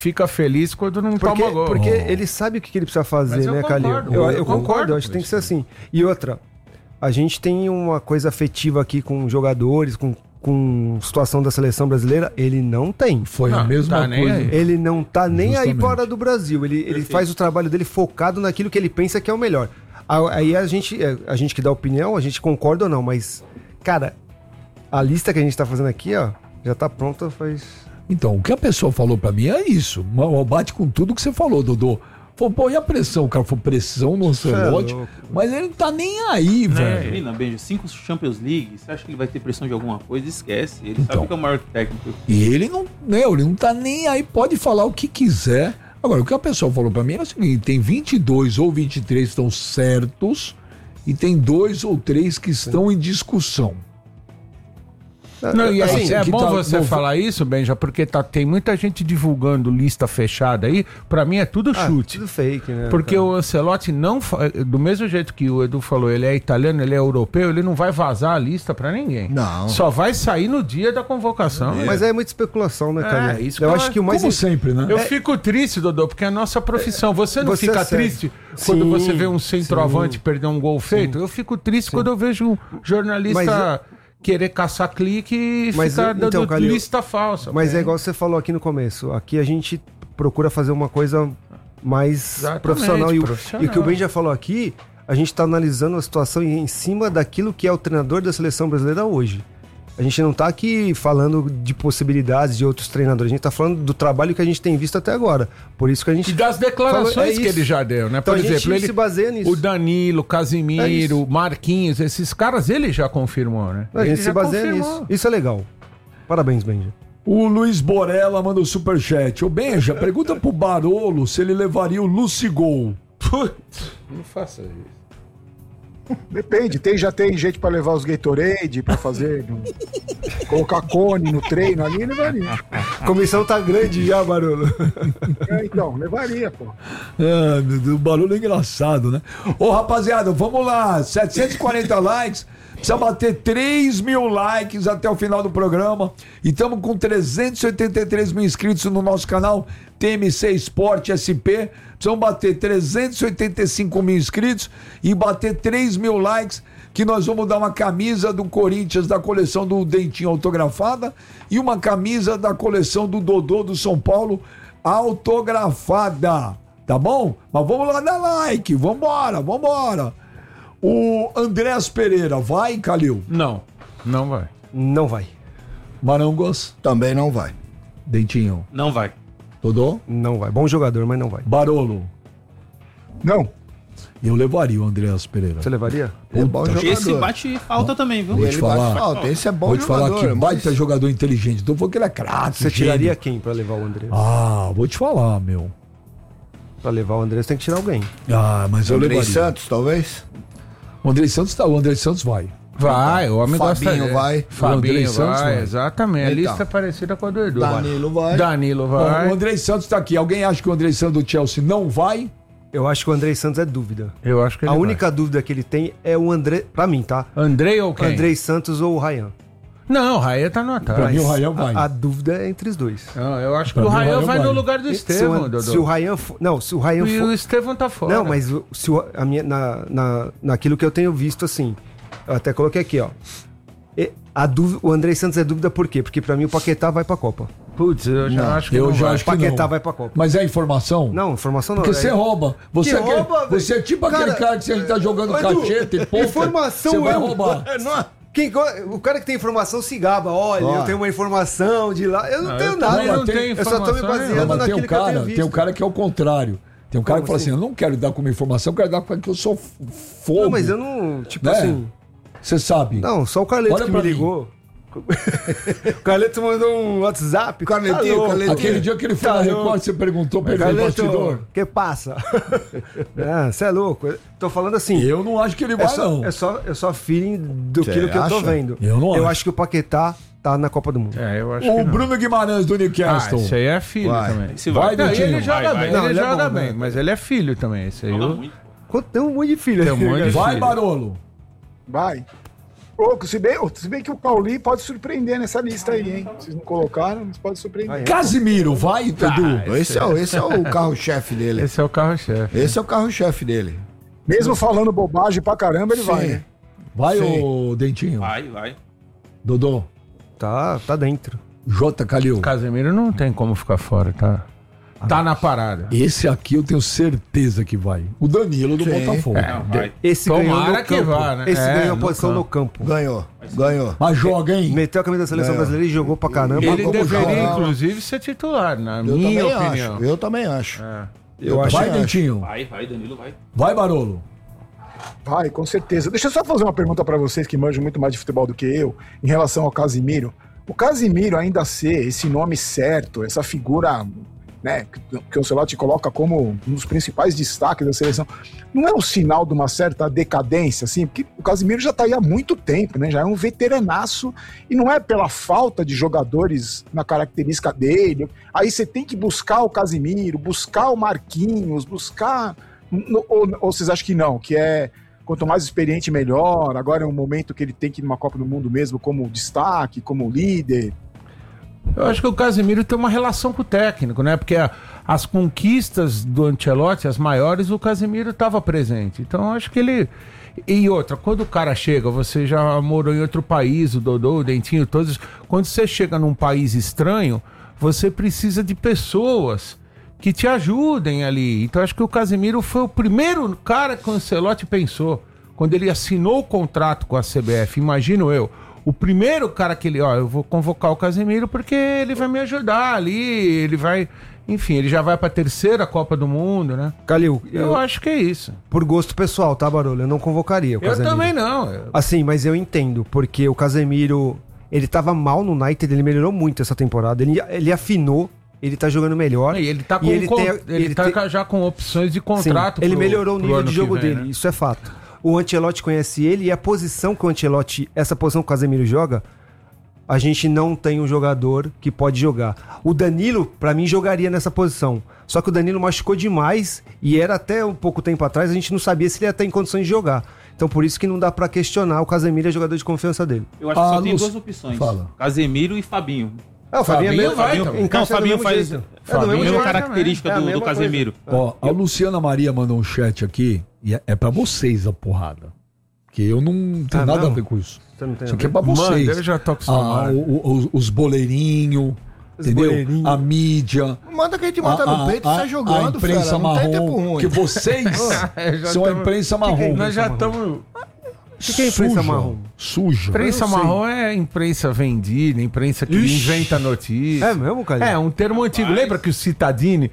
fica feliz quando não toma gol. Porque ele sabe o que ele precisa fazer, né, Calil? Eu concordo, eu acho que tem que ser assim. E outra, a gente tem uma coisa afetiva aqui com jogadores, com situação da seleção brasileira, ele não tem. Foi a mesma coisa. Ele não tá nem Justamente. aí fora do Brasil. Ele faz o trabalho dele focado naquilo que ele pensa que é o melhor. Aí a gente que dá opinião, a gente concorda ou não, mas, cara, a lista que a gente tá fazendo aqui, ó, já tá pronta faz... Então, o que a pessoa falou pra mim é isso. Bate com tudo que você falou, Dodô. Falou, pô, e a pressão? O cara falou, pressão no Ancelotti. Mas ele não tá nem aí, velho. Ele, na Benja, 5 Champions League, você acha que ele vai ter pressão de alguma coisa? Esquece. Ele sabe que é o maior técnico. E ele não tá nem aí, pode falar o que quiser. Agora, o que a pessoa falou pra mim é o seguinte, tem 22 ou 23 que estão certos e tem 2 ou 3 que estão em discussão. Não, e assim, é que bom tá- você falar isso, Benja, porque tem muita gente divulgando lista fechada aí. Pra mim é tudo chute. Tudo fake, né? Porque o Ancelotti não... Do mesmo jeito que o Edu falou, ele é italiano, ele é europeu, ele não vai vazar a lista pra ninguém. Não. Só vai sair no dia da convocação. Mas é muita especulação, né, cara? É, isso eu que acho que o mais... Como sempre, né? Eu fico triste, Dodô, porque é a nossa profissão. Você não Você fica é sério. triste quando Sim, você vê um centroavante sim. perder um gol feito? Eu fico triste quando eu vejo um jornalista querer caçar clique e ficar dando Calil, lista falsa. Mas é igual você falou aqui no começo. Aqui a gente procura fazer uma coisa mais Exatamente, profissional. E profissional. o que o Ben já falou aqui, a gente está analisando a situação em cima daquilo que é o treinador da seleção brasileira hoje. A gente não está aqui falando de possibilidades de outros treinadores, a gente está falando do trabalho que a gente tem visto até agora. Por isso que a gente... E das declarações falou, que ele já deu, né? Então Por a gente exemplo, ele se baseia nisso. o Danilo, o Casimiro, É o Marquinhos, esses caras ele já confirmou, né? A Ele gente se já baseia confirmou. nisso. Isso é legal. Parabéns, Benja. O Luiz Borella manda o superchat. Ô Benja, pergunta pro Barolo se ele levaria o Lucigol. Putz, não faça isso. Depende, já tem gente pra levar os Gatorade, pra fazer, colocar cone no treino ali, levaria. A comissão tá grande já, Barolo. Então, levaria, pô. Ah, meu Deus, o barulho é engraçado, né? Ô, rapaziada, vamos lá. 740 likes. Precisa bater 3 mil likes até o final do programa. E estamos com 383 mil inscritos no nosso canal TMC Esporte SP. Precisamos bater 385 mil inscritos e bater 3 mil likes, que nós vamos dar uma camisa do Corinthians da coleção do Dentinho autografada e uma camisa da coleção do Dodô do São Paulo autografada. Tá bom? Mas vamos lá dar like. Vambora. O Andrés Pereira vai, Calil? Não vai. Não vai. Marangos? Também não vai. Dentinho? Não vai. Dodô? Não vai. Bom jogador, mas não vai. Barolo? Não. Eu levaria o Andrés Pereira. Você levaria? É bom jogador. Esse bate falta também, viu? Vou te falar. Falta. Esse é bom Vou te jogador. falar que mas- baita jogador inteligente. Tô falando que ele é craque. Você tiraria gênio. quem pra levar o André? Vou te falar, meu. Pra levar o André, você tem que tirar alguém. Mas eu Andrei levaria. Santos, talvez? O André Santos tá. O André Santos vai. Vai, o homem gosta Fabinho dele. vai. O André Fabinho Santos vai, vai. exatamente. A Então. lista é parecida com a do Edu. Danilo vai. Danilo Bom, vai. o André Santos tá aqui. Alguém acha que o André Santos do Chelsea não vai? Eu acho que o André Santos é dúvida. Eu acho que ele A vai. única dúvida que ele tem é o André, pra mim, tá? Andrei ou quem? André Santos ou o Ryan. Não, o Raia tá no ataque. Pra mim, o Ryan vai. A dúvida é entre os dois. Não, eu acho que Pra o mim, o Raia Raia vai vai. no lugar do Estevão, se Dodô. o Ryan for... Não, se o Ryan E for... o Estevão tá fora. Não, mas naquilo que eu tenho visto, assim, eu até coloquei aqui, ó. O André Santos é dúvida por quê? Porque pra mim o Paquetá vai pra Copa. Putz, eu já acho que Eu não já vai. acho que Paquetá não. vai pra Copa. Mas é informação? Não, informação não. Porque você rouba. Você, Que é aquele- rouba, velho? você é tipo aquele cara que você tá jogando Edu, cacheta e pouco. informação Você vai eu- roubar. O cara que tem informação se gaba. Olha, eu tenho uma informação de lá. Eu não tenho eu nada. também não tenho Eu só tô me informação, baseando Não, mas tem naquilo um que eu tenho cara, visto. tem um cara que é o contrário. Tem um cara Como que fala assim, assim? eu não quero dar como informação, eu quero dar porque eu sou fogo. Não, mas eu não... Tipo Né? assim... Você sabe. Não, só o Carleto Olha que pra me mim. ligou. O Carleto mandou um WhatsApp. Carletinho, Alô, Carletinho. Aquele dia que ele foi na Tá Record, louco. você perguntou pra ele no bastidor. Carleto, que passa? Você é louco. Eu tô falando assim... Eu não acho que ele vai, não. É só feeling do Cê que eu tô acha? vendo. Eu não acho. acho que o Paquetá tá na Copa do Mundo. É, eu acho que O não. Bruno Guimarães do Ah, Newcastle. esse aí é filho Vai. também. Esse Vai, Não, Dentinho. ele joga Vai. bem, Não, ele ele é joga bom, bem, né? mas ele é filho também. Esse aí Joga eu... muito. Tem um monte de filho. Tem um monte de Vai, filho. Barolo. Vai. pouco. Se bem que o Cauli pode surpreender nessa lista aí, hein? Vocês não colocaram, mas pode surpreender. Casimiro, vai, Edu. Esse é o carro-chefe dele. Esse é o carro-chefe. Esse é o carro-chefe dele. Mesmo falando bobagem pra caramba, ele vai, né? Vai, Sim. ô Dentinho. Vai. Dodô. Tá dentro. J. Calil. O Casemiro não tem como ficar fora, tá? Tá na parada. Esse aqui eu tenho certeza que vai. O Danilo do Sim. Botafogo. Vai. Esse Tomara ganhou no que campo. vá, né? Esse ganhou a no posição campo. no campo. Ganhou. Mas joga, hein? Meteu a camisa da seleção brasileira e jogou pra caramba. Ele como deveria, jogar? inclusive, ser titular, na Eu minha também opinião. acho. Eu também acho. Eu acho Vai, acho. Dentinho. Vai, Danilo vai. Vai, Barolo. Vai, com certeza. Deixa eu só fazer uma pergunta pra vocês que manjam muito mais de futebol do que eu, em relação ao Casimiro. O Casimiro ainda ser esse nome certo, essa figura, né, que o Ancelotti coloca como um dos principais destaques da seleção, não é um sinal de uma certa decadência, assim? Porque o Casimiro já tá aí há muito tempo, né? Já é um veteranaço, e não é pela falta de jogadores na característica dele. Aí você tem que buscar o Casimiro, buscar o Marquinhos, buscar... Ou vocês acham que não? Que é quanto mais experiente, melhor. Agora é um momento que ele tem que ir numa Copa do Mundo mesmo como destaque, como líder. Eu acho que o Casemiro tem uma relação com o técnico, né? Porque as conquistas do Ancelotti, as maiores, o Casemiro estava presente. Então eu acho que ele... E outra, quando o cara chega, você já morou em outro país, o Dodô, o Dentinho, todos... Quando você chega num país estranho, você precisa de pessoas que te ajudem ali. Então acho que o Casemiro foi o primeiro cara que o Ancelotti pensou quando ele assinou o contrato com a CBF. Imagino eu, o primeiro cara que ele, eu vou convocar o Casemiro porque ele vai me ajudar ali, ele vai, enfim, ele já vai pra terceira Copa do Mundo, né? Calil, Eu acho que é isso. por gosto pessoal, tá, Barolo? Eu não convocaria o Eu Casemiro. também não. Assim, mas eu entendo, porque o Casemiro, ele tava mal no United, ele melhorou muito essa temporada, ele afinou, ele tá jogando melhor. E ele tá com ele tem- já com opções de Sim, contrato. ele pro- melhorou o pro nível ano de que jogo vem, dele, né? isso é fato. O Ancelotti conhece ele e a posição que o Ancelotti, essa posição que o Casemiro joga, a gente não tem um jogador que pode jogar. O Danilo, pra mim, jogaria nessa posição. Só que o Danilo machucou demais e era até um pouco tempo atrás, a gente não sabia se ele ia estar em condições de jogar. Então por isso que não dá pra questionar, o Casemiro é jogador de confiança dele. Eu acho que só tem Lúcio, duas opções. fala. Casemiro e Fabinho. O Fabinho vai também. Não, o Fabinho faz jeito. a mesma jeito característica também. É a do mesma Casemiro. Ó, a Luciana Maria mandou um chat aqui e é pra vocês a porrada. Porque eu não tenho nada não? a ver com isso. Você não tem Isso a aqui é ver? pra vocês. Manda, eu já tô acostumado. Os boleirinhos, entendeu? boleirinhos. A mídia. Manda que a gente mata no peito e sai jogando, a imprensa fera. Não tem tempo marrom. ruim. Que vocês são a imprensa marrom. Nós já estamos... O que é imprensa marrom? Suja. Imprensa Eu não sei. marrom é imprensa vendida, imprensa que inventa notícia. É mesmo, Calil? É, um termo antigo. Lembra que o Cittadini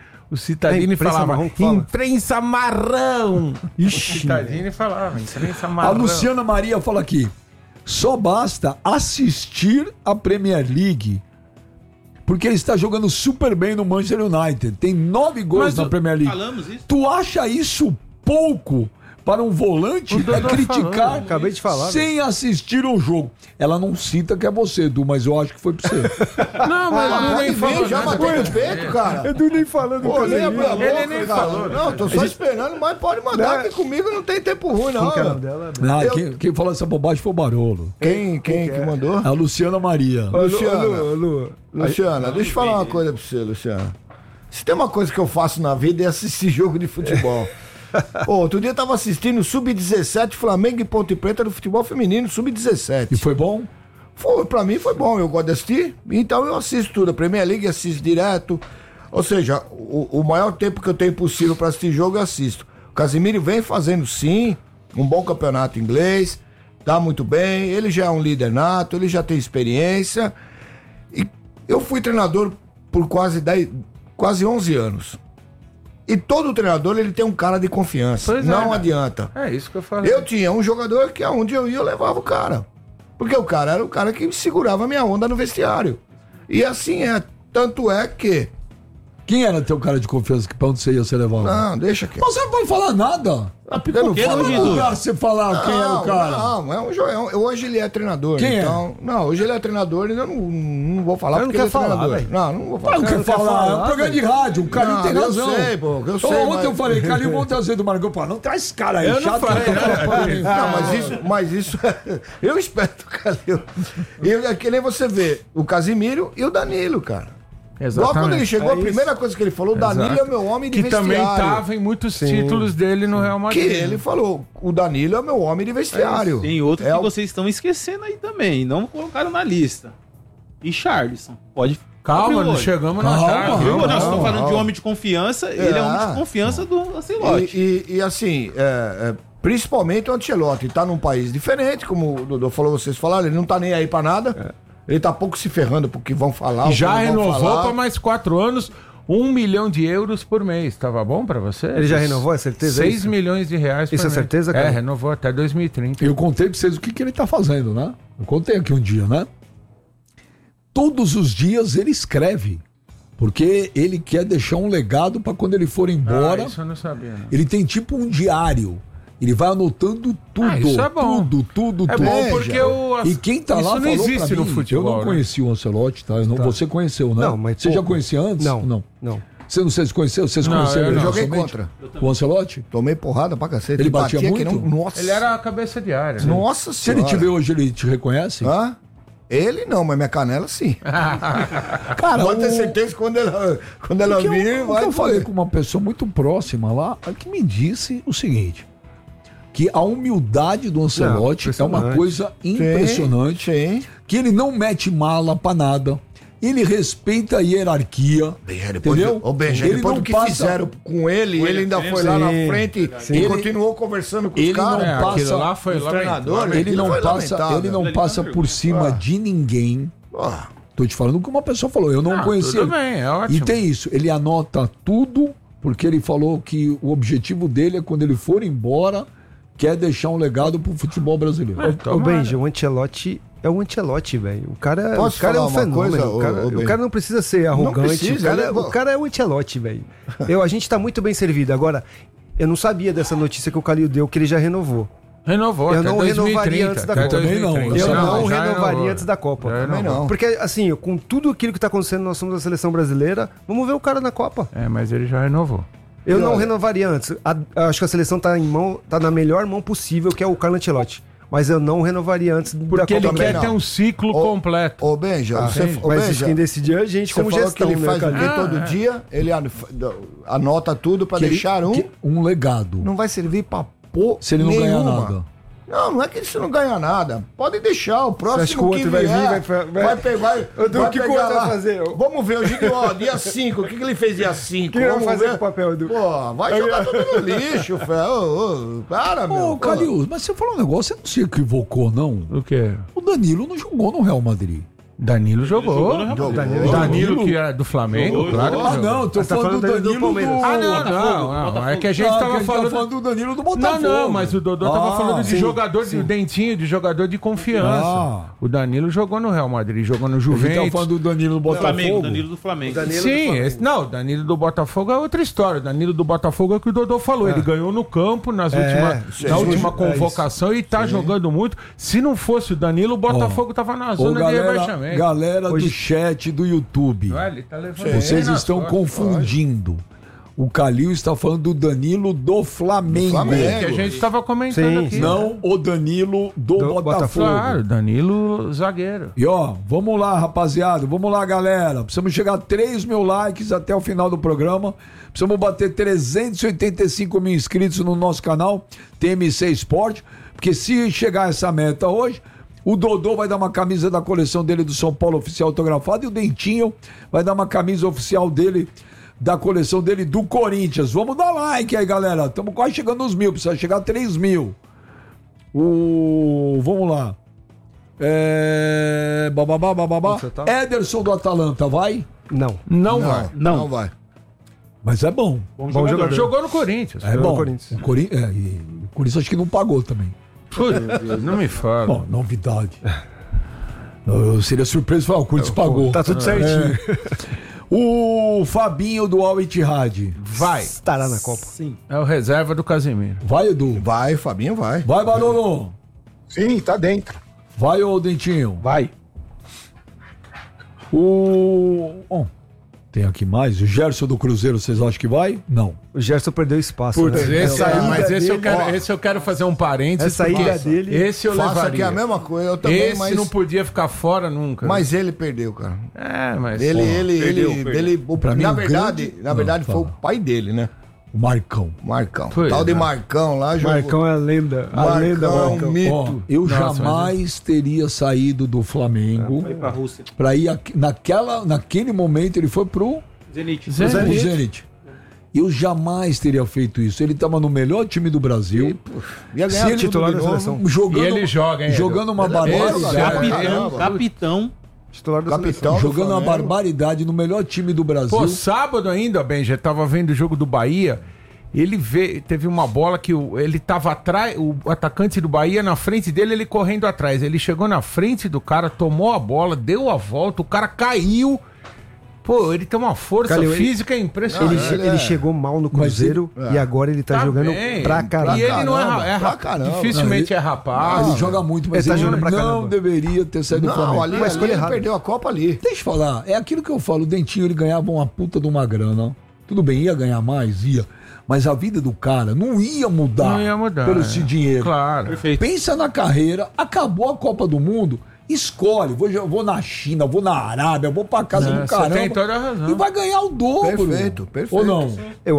É imprensa falava marrom que fala? imprensa marrão. O Cittadini falava imprensa A marrão. Luciana Maria fala aqui: só basta assistir a Premier League, porque ele está jogando super bem no Manchester United. Tem 9 gols Mas na o- Premier League. Falamos isso? Tu acha isso pouco para um volante O Dodô criticar falando, acabei de falar, sem assistir um jogo? Ela não cita que é você, Edu, mas eu acho que foi pra você. Não, mas ele nem falou já nada. matei no peito, cara. Edu nem falando Pô, nem abri a Ele boca, nem cara. falou. Não, tô só esperando, mas pode mandar, que comigo não tem tempo ruim, não. Ah, quem falou essa bobagem foi o Barolo. Quem que mandou? A Luciana Maria. Luciana, deixa eu falar uma coisa pra você, Luciana. Se tem uma coisa que eu faço na vida é assistir jogo de futebol. Outro dia eu tava assistindo Sub-17 Flamengo e Ponte Preta do futebol feminino, Sub-17. E foi bom? Pra mim foi bom, eu gosto de assistir, então eu assisto tudo. A Premier League assisto direto. Ou seja, o maior tempo que eu tenho possível pra assistir jogo eu assisto. O Casemiro vem fazendo sim um bom campeonato inglês, tá muito bem, ele já é um líder nato, ele já tem experiência. E eu fui treinador por quase 11 anos. E todo treinador ele tem um cara de confiança. Pois é, não né? adianta. É isso que eu falei. Eu tinha um jogador que aonde eu ia eu levava o cara. Porque o cara era o cara que segurava a minha onda no vestiário. E assim é. Tanto é que Quem era teu cara de confiança que pra onde você ia ser levado? Não, deixa aqui. Mas você não vai falar nada. Eu não falo Não nada. lugar você falar quem era o cara. Não, hoje ele é treinador. Quem então, Não, hoje ele é treinador e eu não vou falar Eu não porque ele é quero falar, treinador. velho. Não vou falar. Não quer falar, é um programa de rádio, o Calil tem razão. Eu sei, pô, eu sei. Ontem eu falei, Calil, vamos trazer do Marcão. Pô, não traz esse cara aí, Eu não chato. falei, que tá né? falando pra mim. Não, mas isso eu espero, Calil. É que nem você vê o Casimiro e o Danilo, cara. Igual quando ele chegou, a primeira coisa que ele falou, o Danilo é meu homem de que vestiário. também estava em muitos títulos dele no Real Que Madrid. ele falou, o Danilo é meu homem de vestiário. Tem outro É que o- vocês estão esquecendo aí também. Não colocaram na lista. Richarlison. Pode. Calma, Abre o não olho. chegamos na Calma, tarde. Viu? Nós não, estamos falando de não. homem de confiança. Ele é homem de confiança do Ancelotti. E assim, principalmente o Ancelotti tá num país diferente, como o Dodô falou, vocês falaram, ele não tá nem aí pra nada. Ele tá pouco se ferrando porque vão falar. E já o que não vão renovou falar. para mais 4 anos, 1 milhão de euros por mês. Tava bom para você? Ele já renovou, é certeza? 6 isso? milhões de reais Isso por é mês. certeza, cara? É, renovou até 2030. Eu contei pra vocês o que ele tá fazendo, né? Eu contei aqui um dia, né? Todos os dias ele escreve. Porque ele quer deixar um legado pra quando ele for embora. Isso eu não sabia. Não. Ele tem tipo um diário. Ele vai anotando tudo. Isso é bom. Tudo. É bom porque o... E quem tá isso lá não falou existe pra no mim, futebol. eu não né? conheci o Ancelotti, tá? Você conheceu, né? Não, mas você já pouco. conhecia antes? Não. Você não sei se conheceu? Vocês Não, conheceram eu ele não. Joguei pessoalmente? contra. O Ancelotti? Tomei porrada pra cacete. Ele batia que muito? Nossa. Ele era a cabeça de área. Né? Nossa Se ele senhora. te vê hoje, ele te reconhece? Hã? Ele não, mas minha canela sim. Cara, Pode ter certeza que quando ela Porque vir, eu vai falei doer. com uma pessoa muito próxima lá, que me disse o seguinte, que a humildade do Ancelotti é uma impressionante. coisa impressionante, Sim. que ele não mete mala pra nada, ele respeita a hierarquia, entendeu? Ô, Benja, Ele depois não do que passa- fizeram com ele, ele ainda foi lá na frente e Ele- continuou conversando com os ele não caras. É, passa- aquilo lá foi os lamentável. treinadores. Ele Aquilo não foi passa, lamentável. ele não passa por cima de ninguém. Ah, Tô te falando o que uma pessoa falou, eu não conhecia. Tudo bem, é ótimo. E tem isso, ele anota tudo, porque ele falou que o objetivo dele é quando ele for embora, quer deixar um legado pro futebol brasileiro. Ô, Benja, o Ancelotti é o Ancelotti, velho. O cara é um falar uma fenômeno. coisa, o, cara, ô, o Benja? cara não precisa ser arrogante. precisa, o cara é o Ancelotti, velho. A gente tá muito bem servido. Agora, eu não sabia dessa notícia que o Calil deu, que ele já renovou. Renovou Eu até não 2030. renovaria antes da até Copa. Também não, 2030. Eu Já não já renovaria renovou. antes da Copa. Já também renovou. não. Porque, assim, com tudo aquilo que tá acontecendo, nós somos a seleção brasileira, vamos ver o cara na Copa. É, mas ele já renovou. Eu não olha- renovaria antes. Acho que a seleção tá na melhor mão possível, que é o Carlo Ancelotti. Mas eu não renovaria antes Porque da ele Copa. quer não. ter um ciclo completo. Ô, Benja, ô, Mas Benja, isso quem decidir é a gente você como falou gestão, que ele né, faz o cara? quê todo dia? Ele anota tudo pra deixar Um legado. Não vai servir pra pôr Se ele não ganhar nada. Não é que isso não ganha nada. Pode deixar, o próximo acha que o outro vai vir, vai pegar. Edu, o que o outro vai fazer? Vamos ver, o Gigi, ó, dia 5. O que ele fez dia 5? que ele vai fazer com o papel, Edu? Pô, vai jogar tudo no lixo, Fé. Para, meu. Ô, Calil, mas você falou um negócio, você não se equivocou, não? O quê? O Danilo não jogou no Real Madrid. Danilo jogou. Danilo que era do Flamengo, claro que Ah, jogou. não, tô Mas tá falando do falando do Danilo do... Palmeiras. Ah, não. É que a gente tava falando... do Danilo do Não, Botafogo. não, mas o Dodô tava falando de sim, jogador de dentinho, de jogador de confiança. Ah. O Danilo jogou no Real Madrid, jogou no A gente tá Juventus. falando do Danilo do Botafogo. Flamengo, Danilo do Flamengo. Sim, não, o Danilo do Botafogo é outra história. O Danilo do Botafogo é o que o Dodô falou. Ele ganhou no campo na última convocação e tá jogando muito. Se não fosse o Danilo, o Botafogo tava na Ô, zona de rebaixamento. galera do chat do YouTube, Olha, ele tá levando vocês nas estão costas. confundindo. O Calil está falando do Danilo do Flamengo. Flamengo. Que a gente tava comentando Sim, aqui. Não o Danilo do Botafogo. Claro, Danilo zagueiro. E ó, vamos lá, rapaziada. Vamos lá, galera. Precisamos chegar a 3 mil likes até o final do programa. Precisamos bater 385 mil inscritos no nosso canal, TMC Sport. Porque se chegar essa meta hoje, o Dodô vai dar uma camisa da coleção dele do São Paulo oficial autografada e o Dentinho vai dar uma camisa oficial dele, da coleção dele do Corinthians. Vamos dar like aí, galera. Estamos quase chegando nos 1.000, precisa chegar a 3 mil. Vamos lá. Bababá. Você tá? Ederson do Atalanta, vai? Não. Não vai. Não vai. Mas é bom. Bom jogador. Jogou no Corinthians. É bom. Corinthians. O Corinthians acho que não pagou também. Putz, não me fala. Bom, novidade. Eu seria surpreso falar, o Corinthians pagou. Tá tudo certinho. O Fabinho do Al Ittihad. Vai. Estará na Copa. Sim. É o reserva do Casemiro. Vai, Edu. Vai, Fabinho, vai. Vai, Barolo. Sim, tá dentro. Vai, ô Dentinho. Vai. Tem aqui mais. O Gerson do Cruzeiro, vocês acham que vai? Não. O Gerson perdeu espaço. Putz, né? Esse, Essa mas ida esse eu, dele, quero, esse eu quero fazer um parênteses. Essa porque ida dele- Esse eu Faça aqui levaria. a mesma coisa, eu também, Esse mas... não podia ficar fora nunca. Mas ele perdeu, cara. Mas... Pra mim, na o verdade, grande- na verdade Não, foi o fala. pai dele, né? O Marcão. Marcão. Foi, Tal de né? Marcão lá jogou. Marcão é a lenda. A lenda Marcão, Marcão. mito. Ó, eu Nossa, jamais teria saído do Flamengo Vai pra Rússia. pra ir naquele momento ele foi pro Zenit. Zenit. Eu jamais teria feito isso. Ele estava no melhor time do Brasil. Ia Se ganhar ele tudo titular de da novo. seleção. jogando, E ele joga, hein, jogando uma Ele é bom, barbaridade. cara. Capitão. Titular da Capitão. seleção. Jogando uma Flamengo. barbaridade no melhor time do Brasil. Pô, sábado ainda, Ben, já tava vendo o jogo do Bahia. Ele teve uma bola que ele tava atrás, o atacante do Bahia na frente dele, ele correndo atrás. Ele chegou na frente do cara, tomou a bola, deu a volta, o cara caiu. Pô, ele tem uma força Calil, física impressionante. Ele chegou mal no Cruzeiro e agora ele tá jogando bem. pra caralho. E ele não pra caramba. dificilmente é rapaz. Ele joga muito, mas Ele tá ele jogando pra não caramba. deveria ter saído do Flamengo. Não, ali, Mas escolha ele errada. perdeu a Copa ali. Deixa eu falar, é aquilo que eu falo, o Dentinho ele ganhava uma puta de uma grana. Tudo bem, ia ganhar mais? Ia. Mas a vida do cara não ia mudar, Não ia mudar, pelo é. esse dinheiro. Claro. Perfeito. Pensa na carreira, acabou a Copa do Mundo, escolhe, vou na China, vou na Arábia, vou pra casa do Você caramba. tem toda a razão. E vai ganhar o dobro. Perfeito, perfeito. Ou não?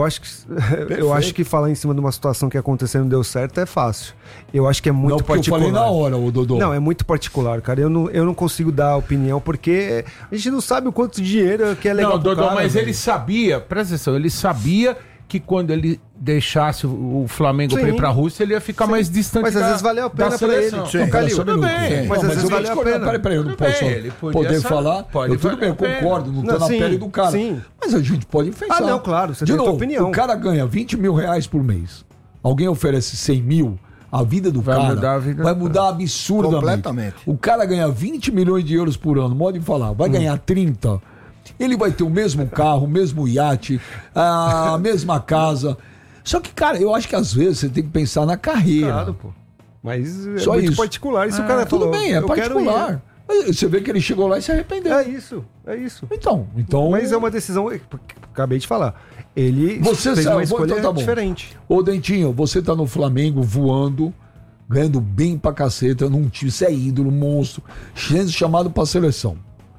Eu acho que falar em cima de uma situação que aconteceu e não deu certo é fácil. Eu acho que é muito Não, porque particular. eu falei na hora, o Dodô. Não, é muito particular, cara. Eu não consigo dar opinião porque a gente não sabe o quanto dinheiro que é legal Não, pro Dodô, cara, mas velho. ele sabia, presta atenção, ele sabia que quando ele deixasse o Flamengo pra ir Sim. pra Rússia, ele ia ficar mais distante Mas às vezes valeu a pena da pra seleção. ele. Sim. Ô, Calil, Só um tudo minuto. bem. Mas às vezes eu vale vou a discordar. pena. Peraí, eu não Tudo posso bem, ele podia poder saber. falar. Pode Tudo bem, eu valer a pena. concordo, não tô Não, na sim, pele do cara. sim. Mas a gente pode pensar. Ah, não, claro, você De tem tua novo, opinião. o cara ganha 20 mil reais por mês. Alguém oferece 100 mil, a vida do Vai cara mudar a vida vai do mudar absurdamente. Completamente. O cara ganha 20 milhões de euros por ano, modo de falar, vai ganhar 30. Ele vai ter o mesmo carro, o mesmo iate, a mesma casa. Só que, cara, eu acho que às vezes você tem que pensar na carreira. Claro, pô. Mas é Só muito isso. particular. E se o cara Tudo falou, bem, é eu quero particular. Mas você vê que ele chegou lá e se arrependeu. ir. É isso, é isso. Então. Mas é uma decisão, acabei de falar. Ele Você fez sabe, uma escolha então tá bom. diferente. Ô, Dentinho, você tá no Flamengo voando, ganhando bem pra caceta, num time, você é ídolo, monstro, sendo chamado pra seleção.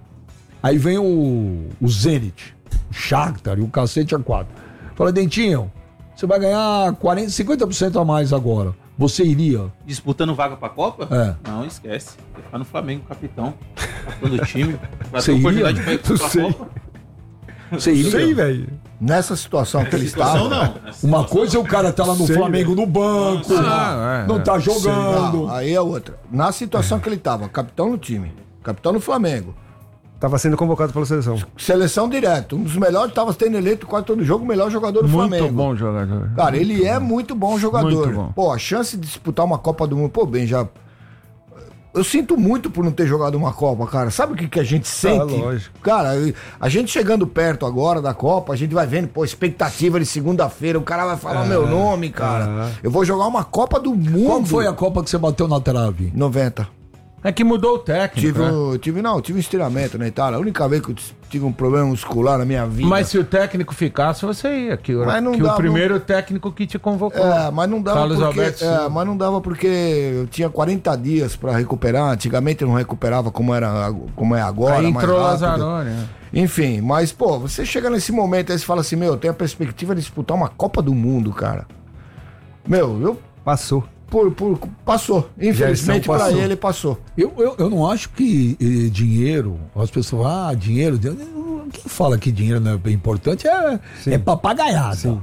Aí vem o Zenit, o Shakhtar e o cacete A4. Fala, Dentinho, você vai ganhar 40, 50% a mais agora. Você iria? Disputando vaga pra Copa? É. Não, esquece. Vai ficar no Flamengo, capitão. Capitão do time. Vai Você ter iria? oportunidade pra ir pra Copa. Você iria? Sei, velho. Nessa situação que ele Situação estava. não. Nessa Uma situação, coisa é o cara tá lá no Sei, Flamengo, no banco, não tá jogando. Não, aí é outra. Na situação que ele estava, capitão no time, capitão no Flamengo, Tava sendo convocado pela seleção. seleção direto, um dos melhores, estava tendo eleito quase todo jogo, o melhor jogador do Muito Flamengo. bom jogador. Cara, ele é muito bom jogador. Muito bom. Pô, a chance de disputar uma Copa do Mundo, pô, bem, já. Eu sinto muito por não ter jogado uma Copa, cara. Sabe o que a gente sente? lógico. Cara, a gente chegando perto agora da Copa, a gente vai vendo, pô, expectativa de segunda-feira, o cara vai falar meu nome, cara. Eu vou jogar uma Copa do Mundo. Qual foi a Copa que você bateu na trave? 90. É que mudou o técnico. Tive, né? tive um estiramento na Itália. A única vez que eu tive um problema muscular na minha vida. Mas se o técnico ficasse, você ia. Que, Mas não que dava, o primeiro técnico que te convocou. Mas não dava Carlos porque, Alberto Silva. mas não dava porque eu tinha 40 dias pra recuperar. Antigamente eu não recuperava como é agora. Aí mais entrou o rápido. Lazzaroni. né? Enfim, mas pô, você chega nesse momento aí você fala assim, meu, eu tenho a perspectiva de disputar uma Copa do Mundo, cara. Meu, eu Passou. passou. Infelizmente Gerson pra passou. ele passou. Eu não acho que dinheiro, as pessoas falam, dinheiro. Quem fala que dinheiro não é importante é papagaiada.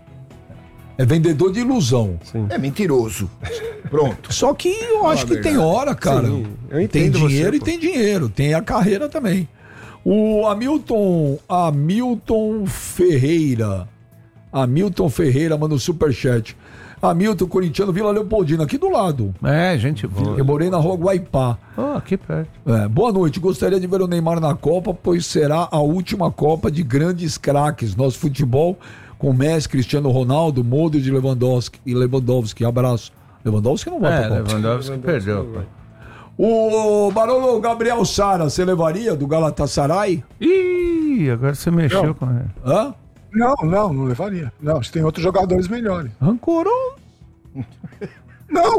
É vendedor de ilusão. É mentiroso. Pronto. Só que eu acho que tem hora, cara. Sim, eu tem entendo dinheiro você, e pô. tem dinheiro. Tem a carreira também. O Hamilton Ferreira Hamilton Ferreira manda um superchat. Hamilton, corintiano, Vila Leopoldina, aqui do lado. É, gente boa. Eu morei na rua Guaipá. Aqui perto. Boa noite, gostaria de ver o Neymar na Copa, pois será a última Copa de grandes craques. Nosso futebol com Messi, Cristiano Ronaldo, Modric e Lewandowski. Abraço. Lewandowski não vai pra Copa. Lewandowski perdeu. Pô. O Barolo Gabriel Sara, você levaria do Galatasaray? Ih, agora você mexeu Não. com ele. Hã? Não levaria. Não, acho que tem outros jogadores melhores. Rancorou? Não,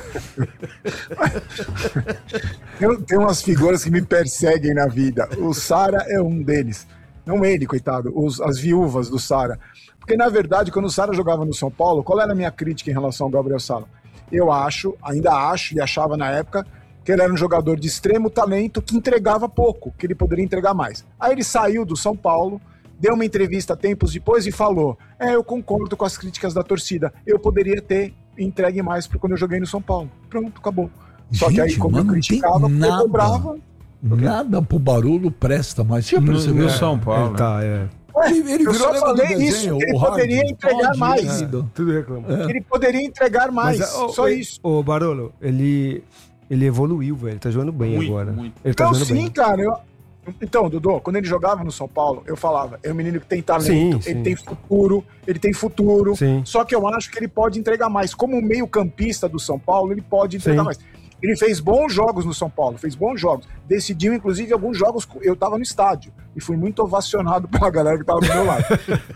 tem umas figuras que me perseguem na vida. O Sara é um deles. Não ele, coitado. As viúvas do Sara. Porque, na verdade, quando o Sara jogava no São Paulo, qual era a minha crítica em relação ao Gabriel Sara? Eu ainda acho e achava na época que ele era um jogador de extremo talento que entregava pouco, que ele poderia entregar mais. Aí ele saiu do São Paulo, deu uma entrevista tempos depois e falou: eu concordo com as críticas da torcida, eu poderia ter entregue mais quando eu joguei no São Paulo. Pronto, acabou. Só que aí, como eu criticava, eu cobrava. Nada pro Barolo presta mais. Você já percebeu? No São Paulo. Ele Eu virou só lembra do falei desenho, isso, o ele Hard? poderia entregar mais. Tudo reclama. Ele poderia entregar mais, só isso. Ô, Barolo, ele evoluiu, velho. Ele tá jogando bem Muito, agora. muito. Ele tá Então, jogando sim, bem. cara. Então, Dodô, quando ele jogava no São Paulo, eu falava, é um menino que tem talento, Sim, ele sim. tem futuro, Sim. só que eu acho que ele pode entregar mais. Como meio campista do São Paulo, ele pode entregar Sim. mais. Ele fez bons jogos no São Paulo, decidiu inclusive alguns jogos, eu tava no estádio, e fui muito ovacionado pela galera que tava do meu lado.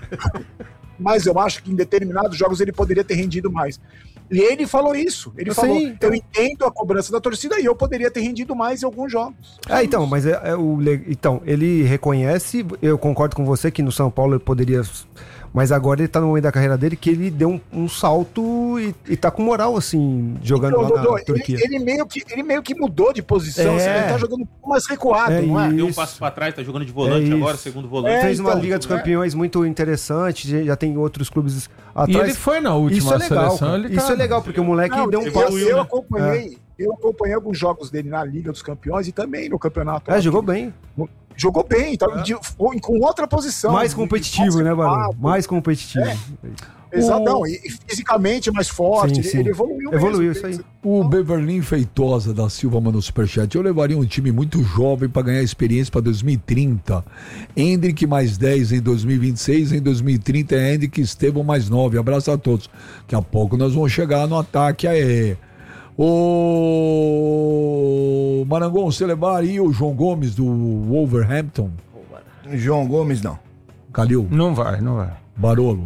Mas eu acho que em determinados jogos ele poderia ter rendido mais. E ele falou isso. Ele falou: eu entendo a cobrança da torcida e eu poderia ter rendido mais em alguns jogos. Então, mas então, ele reconhece, eu concordo com você que no São Paulo ele poderia. Mas agora ele tá no momento da carreira dele que ele deu um salto e tá com moral, assim, jogando Então, lá Dodô, na Turquia. ele meio que mudou de posição, assim, ele tá jogando um pouco mais recuado, não é? Deu um Isso. passo pra trás, tá jogando de volante agora, segundo volante. Fez uma então, Liga dos Campeões muito interessante, já tem outros clubes atrás. E ele foi na última Isso é legal, seleção. cara. Ele Isso tá... é legal, porque o moleque Não, deu um passo. eu acompanhei alguns jogos dele na Liga dos Campeões e também no campeonato. Jogou bem. Jogou bem, então, com outra posição. Mais competitivo, né, Barão? Mais competitivo. Exatão, e fisicamente mais forte, Sim. ele evoluiu mesmo. Evoluiu, isso aí. O Beverly Feitosa da Silva mandou superchat. Eu levaria um time muito jovem para ganhar experiência para 2030. Hendrick mais 10 em 2026. Em 2030 é Hendrick e Estevão mais 9. Abraço a todos. Daqui a pouco nós vamos chegar no ataque aí. Ô Marangon, você levaria o João Gomes do Wolverhampton? João Gomes, não. Calil? Não vai. Barolo?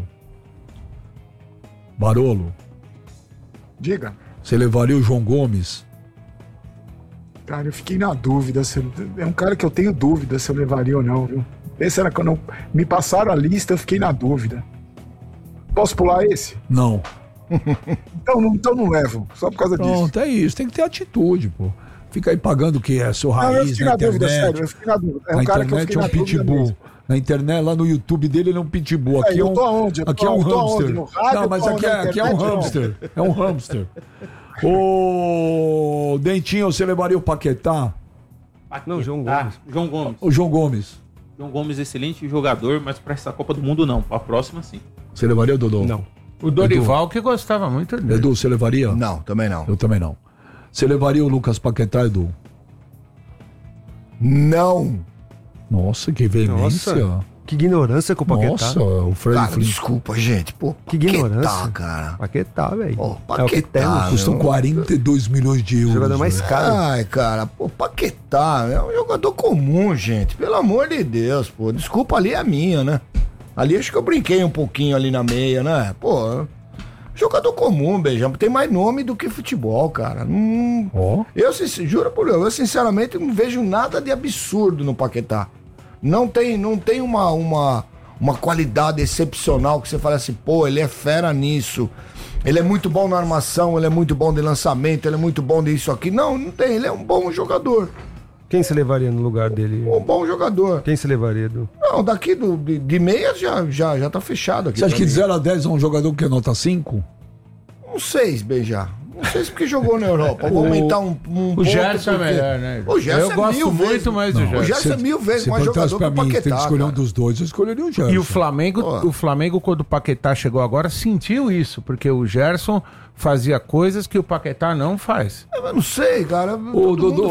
Diga. Você levaria o João Gomes? Cara, eu fiquei na dúvida. É um cara que eu tenho dúvida se eu levaria ou não, viu? Esse era quando me passaram a lista, eu fiquei na dúvida. Posso pular esse? Não. Então não levo, só por causa disso. Pronto, é isso. Tem que ter atitude, pô. Fica aí pagando o que é seu Não, eu raiz fiquei na na internet. dúvida, sério, eu fiquei na dúvida. É um Na cara que eu internet fiquei é um na dúvida pitbull. mesmo. Na internet, lá no YouTube dele, ele é um pitbull. Aqui é eu um, tô aonde? aqui é um Eu tô hamster. aonde? No rádio, Não, mas eu tô aqui na é um internet, não. hamster. É um hamster. Ô, Dentinho, você levaria o Paquetá? Não, João Gomes. João Gomes. O João Gomes. João Gomes, excelente jogador, mas pra essa Copa do Mundo não. Pra próxima, sim. Você levaria o Dodô? Não. O Dorival que gostava muito dele. Edu, você levaria? Não, também não. Eu também não. Você levaria o Lucas Paquetá, Edu? Não. Nossa, que veemência. Nossa, que ignorância com o Paquetá. Nossa, o Fred Cara, Flint. desculpa, gente. Pô, Que ignorância. Paquetá, cara. Paquetá, velho. Pô, É o que Paquetá, temos. Custam meu. 42 milhões de euros. O jogador mais velho. caro. Ai, cara, pô, Paquetá é um jogador comum, gente. Pelo amor de Deus, pô. Desculpa, ali é a minha, né? Ali acho que eu brinquei um pouquinho ali na meia, né? Pô, jogador comum, Beijão. Tem mais nome do que futebol, cara. Ó. Juro por Deus, eu sinceramente não vejo nada de absurdo no Paquetá. Não tem uma qualidade excepcional que você fala assim, pô, ele é fera nisso. Ele é muito bom na armação, ele é muito bom de lançamento, ele é muito bom disso aqui. Não tem, ele é um bom jogador. Quem se levaria no lugar dele? Um bom jogador. Quem se levaria, Edu? Não, daqui de meia já tá fechado aqui. Você acha pra que de mim. 0 a 10 é um jogador que é nota 5? Um 6, Beijar. Não sei se porque jogou na Europa. Vou aumentar um O Gerson é melhor, né? O Gerson eu gosto muito mais do Gerson. O Gerson é 1000 vezes mais jogador que o Paquetá. Tem que escolher um dos dois, eu escolheria o Gerson. E o Flamengo, quando o Paquetá chegou agora, sentiu isso, porque o Gerson fazia coisas que o Paquetá não faz. Eu não sei, cara. O Dodô,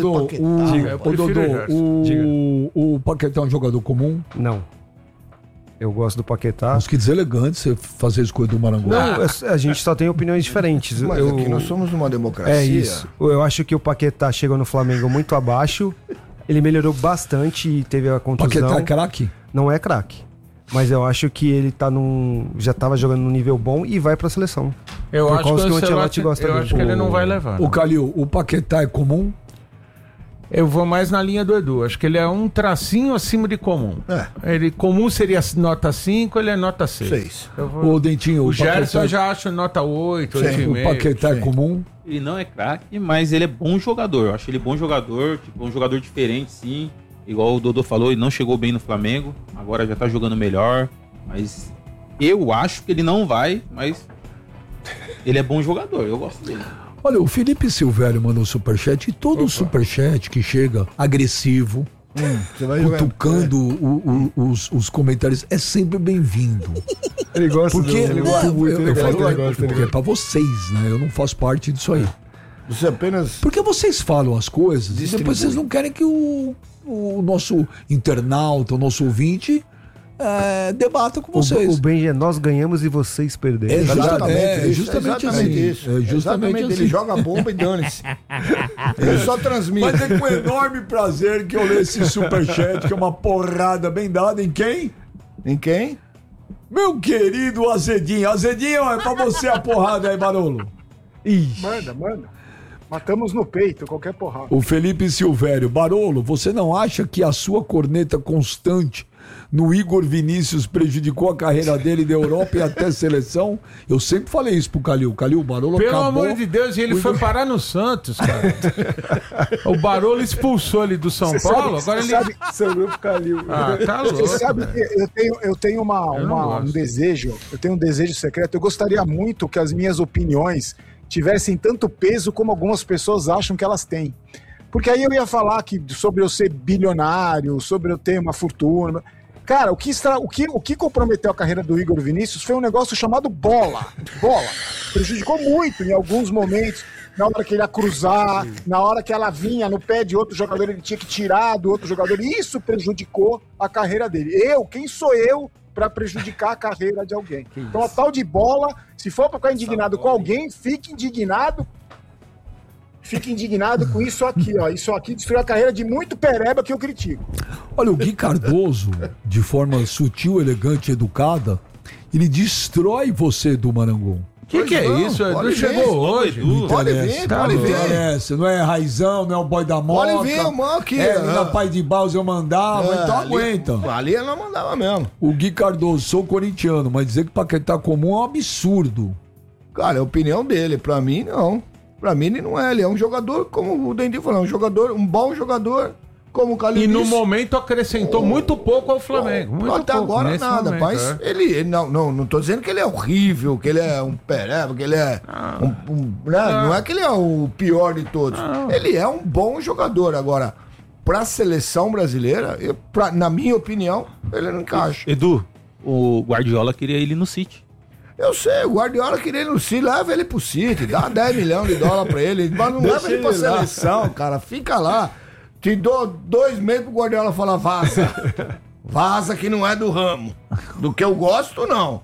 o Paquetá é um jogador comum? Não. Eu gosto do Paquetá. Acho que deselegante você fazer a escolha do Maranguá. Não, a gente só tem opiniões diferentes. Mas aqui nós somos uma democracia. É isso. Eu acho que o Paquetá chegou no Flamengo muito abaixo. Ele melhorou bastante e teve a contusão. Paquetá é craque? Não é craque. Mas eu acho que ele tá já estava jogando num nível bom e vai pra seleção. Eu acho que o Ancelotti gosta dele. Eu acho que ele não vai levar. O Calil, o Paquetá é comum? Eu vou mais na linha do Edu. Acho que ele é um tracinho acima de comum. Ele comum seria nota 5, ele é nota 6. O Dentinho, o Gerson eu já acho nota 8, 8,5. O Paquetá é comum? Ele não é craque, mas ele é bom jogador. Eu acho ele bom jogador, tipo, um jogador diferente, sim. Igual o Dodô falou, ele não chegou bem no Flamengo, agora já tá jogando melhor. Mas eu acho que ele não vai, mas ele é bom jogador, eu gosto dele. Olha, o Felipe Silvério mandou superchat e todo superchat que chega agressivo, cutucando os comentários, é sempre bem-vindo. Ele gosta porque é pra vocês, né? Eu não faço parte disso aí. Você apenas... Porque vocês falam as coisas e depois vocês não querem que o nosso internauta, o nosso ouvinte... debata com vocês. O bem é nós ganhamos e vocês perderam. É justamente isso. É justamente assim. Ele joga a bomba e dane-se. Ele só transmite. Mas é com enorme prazer que eu leio esse superchat, que é uma porrada bem dada em quem? Em quem? Meu querido Azedinho. Azedinho, é pra você a porrada aí, Barolo. Manda. Matamos no peito, qualquer porrada. O Felipe Silvério. Barolo, você não acha que a sua corneta constante no Igor Vinícius prejudicou a carreira dele da Europa e até seleção? Eu sempre falei isso pro Calil. Calil, o Barolo Pelo acabou... amor de Deus, e ele foi parar no Santos, cara. O Barolo expulsou ele do São Paulo, agora ele... Sobre o Calil. Tá louco. Você sabe que eu tenho um desejo, secreto. Eu gostaria muito que as minhas opiniões tivessem tanto peso como algumas pessoas acham que elas têm. Porque aí eu ia falar sobre eu ser bilionário, sobre eu ter uma fortuna. Cara, o que comprometeu a carreira do Igor Vinícius foi um negócio chamado bola. Prejudicou muito em alguns momentos. Na hora que ele ia cruzar, na hora que ela vinha no pé de outro jogador, ele tinha que tirar do outro jogador. E isso prejudicou a carreira dele. Quem sou eu para prejudicar a carreira de alguém? Então, a tal de bola, se for para ficar indignado com alguém, fique indignado com isso aqui, ó. Isso aqui destruiu a carreira de muito pereba que eu critico. Olha, o Gui Cardoso, de forma sutil, elegante e educada, ele destrói você do Marangon. Que é isso? Edu chegou hoje. Pode vir. Não é Raizão, não é o boy da moca. Pode vir, irmão, aqui. Na Pai de Baus eu mandava, então aguenta. Ali eu não mandava mesmo. O Gui Cardoso, sou corintiano, mas dizer que Paquetá comum é um absurdo. Cara, é a opinião dele. Pra mim, não. Pra mim, ele não é. Ele é um jogador, como o Dentinho falou, um bom jogador. Como o Calil e no momento acrescentou muito pouco ao Flamengo. Muito até pouco, agora nada, momento, mas ele não tô dizendo que ele é horrível, que ele é um pereba, que ele é não é que ele é o pior de todos. Ele é um bom jogador. Agora, pra seleção brasileira, na minha opinião, ele não encaixa. Edu, o Guardiola queria ele no City. Eu sei, o Guardiola queria ele no City, leva ele pro City, dá 10 milhões de dólares pra ele, mas não leva ele pra seleção, cara, fica lá. Te dou 2 meses pro Guardiola falar, vaza. Vaza que não é do ramo. Do que eu gosto, não.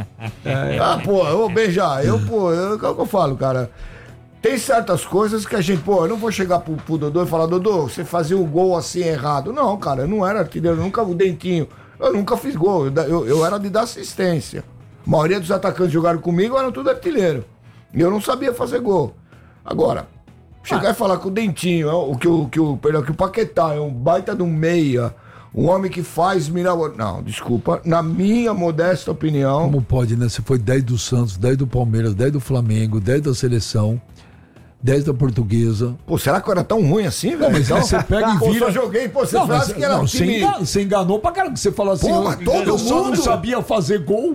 Beijar, é o que eu falo, cara. Tem certas coisas que a gente, eu não vou chegar pro Dodô e falar, Dodô, você fazia o gol assim errado. Não, cara, eu não era artilheiro, o Dentinho, eu nunca fiz gol, eu era de dar assistência. A maioria dos atacantes que jogaram comigo eram tudo artilheiro. E eu não sabia fazer gol. Agora, chegar e falar que o Dentinho, que o Paquetá é um baita de um meia, um homem que faz mirar... Não, desculpa, na minha modesta opinião... Como pode, né? Você foi 10 do Santos, 10 do Palmeiras, 10 do Flamengo, 10 da Seleção, 10 da Portuguesa. Pô, será que eu era tão ruim assim, velho? Mas você pega e vira... Eu só joguei, você faz que era não, time... Você enganou pra caramba, você falou assim... Pô, mas todo eu só não mundo... sabia fazer gol...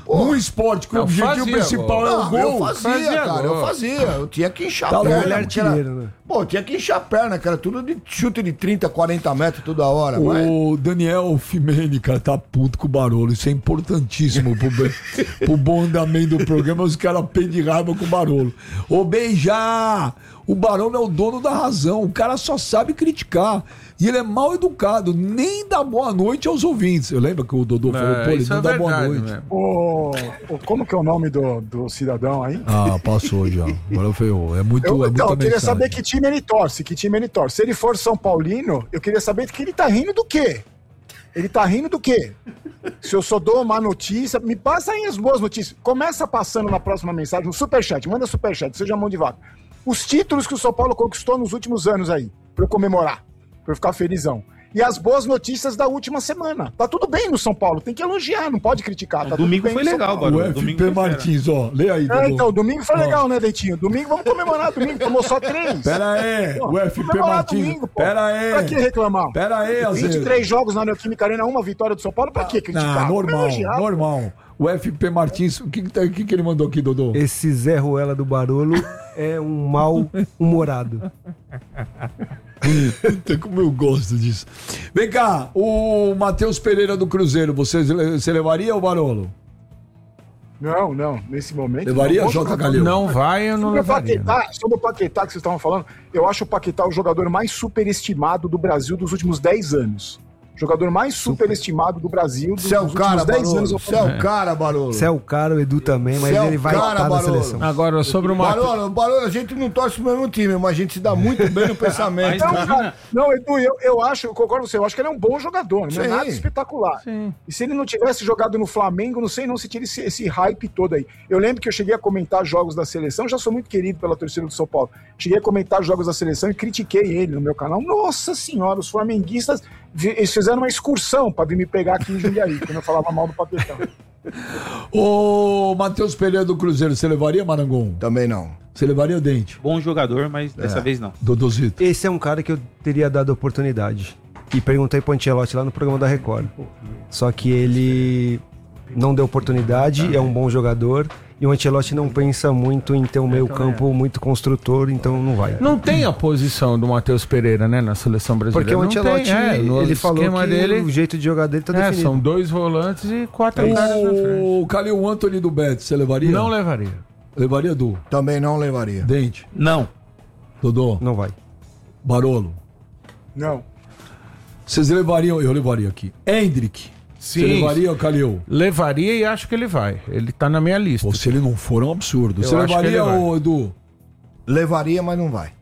num esporte que o Eu objetivo fazia principal é o Não, eu gol. fazia, cara, eu gol. fazia. Eu tinha que inchar Tá a perna. louco. Ele é porque era- artilheiro, né? Pô, tinha que inchar a perna, cara. Tudo de chute de 30, 40 metros toda hora. Mas... O Daniel Fimene, cara, tá puto com o Barolo. Isso é importantíssimo pro bom andamento do programa. Os caras pedem de raiva com o Barolo. Ô, Beijá! O Barolo é o dono da razão. O cara só sabe criticar. E ele é mal educado. Nem dá boa noite aos ouvintes. Eu lembro que o Dodô falou, pô, ele isso não é dá boa verdade noite. mesmo. Como que é o nome do cidadão aí? Ah, passou já. Agora ferrou. É muito. Eu, é muita então, eu queria mensagem. saber que time ele torce, Se ele for São Paulino, eu queria saber que ele tá rindo do quê? Ele tá rindo do quê? Se eu só dou uma notícia, me passa aí as boas notícias. Começa passando na próxima mensagem, no superchat, manda superchat, seja mão de vaca. Os títulos que o São Paulo conquistou nos últimos anos aí, pra eu comemorar, pra eu ficar felizão. E as boas notícias da última semana. Tá tudo bem no São Paulo, tem que elogiar, não pode criticar. Tá Domingo tudo bem foi no São legal, Paulo. Barulho. O Domingo FP foi fera. Martins, ó. Lê aí, Dodô. Então, domingo foi Ó. legal, né, Dentinho? Domingo, vamos comemorar domingo, tomou só 3. Pera aí, Pô, o FP comemorar Martins. domingo, pô. Pera aí. Pra que reclamar? Pera aí, Azevedo. 23 jogos na Neoquímica Arena, uma vitória do São Paulo, pra que criticar? Não, Vamos normal, elogiar. normal. O FP Martins, o que ele mandou aqui, Dodô? Esse Zé Ruela do Barolo é um mal-humorado. Puta, como eu gosto disso. Vem cá, o Matheus Pereira do Cruzeiro, você levaria o Barolo? Não, nesse momento. Levaria, não. Jota Calil? Não vai, eu não levaria. Sobre o Paquetá que vocês estavam falando, eu acho o Paquetá o jogador mais superestimado do Brasil dos últimos 10 anos. Jogador mais superestimado do Brasil dos Você é o últimos cara, 10 anos. Barolo. Você é o cara, Barolo. Você é o cara, o Edu também, mas Você é ele o vai cara, estar na Barolo. seleção. Agora, sobre o Matheus. Barolo, a gente não torce pro mesmo time, mas a gente se dá muito bem no pensamento. Mas- Não, Edu, eu acho, eu concordo com você, eu acho que ele é um bom jogador, não é Sim. nada espetacular. Sim. E se ele não tivesse jogado no Flamengo, não sei não se tira esse hype todo aí. Eu lembro que eu cheguei a comentar jogos da seleção, já sou muito querido pela torcida do São Paulo. Cheguei a comentar jogos da seleção e critiquei ele no meu canal. Nossa senhora, os flamenguistas, eles fizeram uma excursão pra vir me pegar aqui em Jundiaí, quando eu falava mal do Paquetá. Ô, Matheus Pereira do Cruzeiro, você levaria, Marangon? Também não. Você levaria o Dente? Bom jogador, mas dessa vez não. Dodozito. Esse é um cara que eu teria dado oportunidade. E perguntei pro Ancelotti lá no programa da Record. Só que ele não deu oportunidade, é um bom jogador. E o Ancelotti não pensa muito em ter um meio campo muito construtor, então não vai. Não tem a posição do Matheus Pereira, né, na seleção brasileira. Porque o Não Ancelotti, tem, no ele falou que esquema dele, o jeito de jogar dele tá definido. são 2 volantes e 4 caras na frente. O Calil Anthony do Betis, você levaria? Não levaria. Levaria, Du? Também não levaria. Dente? Não. Dodô? Não vai. Barolo? Não. Vocês levariam, eu levaria aqui. Hendrick? Sim. Você levaria o Calil? Levaria e acho que ele vai. Ele tá na minha lista. Pô, se ele não for, é um absurdo. Eu Você acho que levaria ele vai. o Edu? Levaria, mas não vai.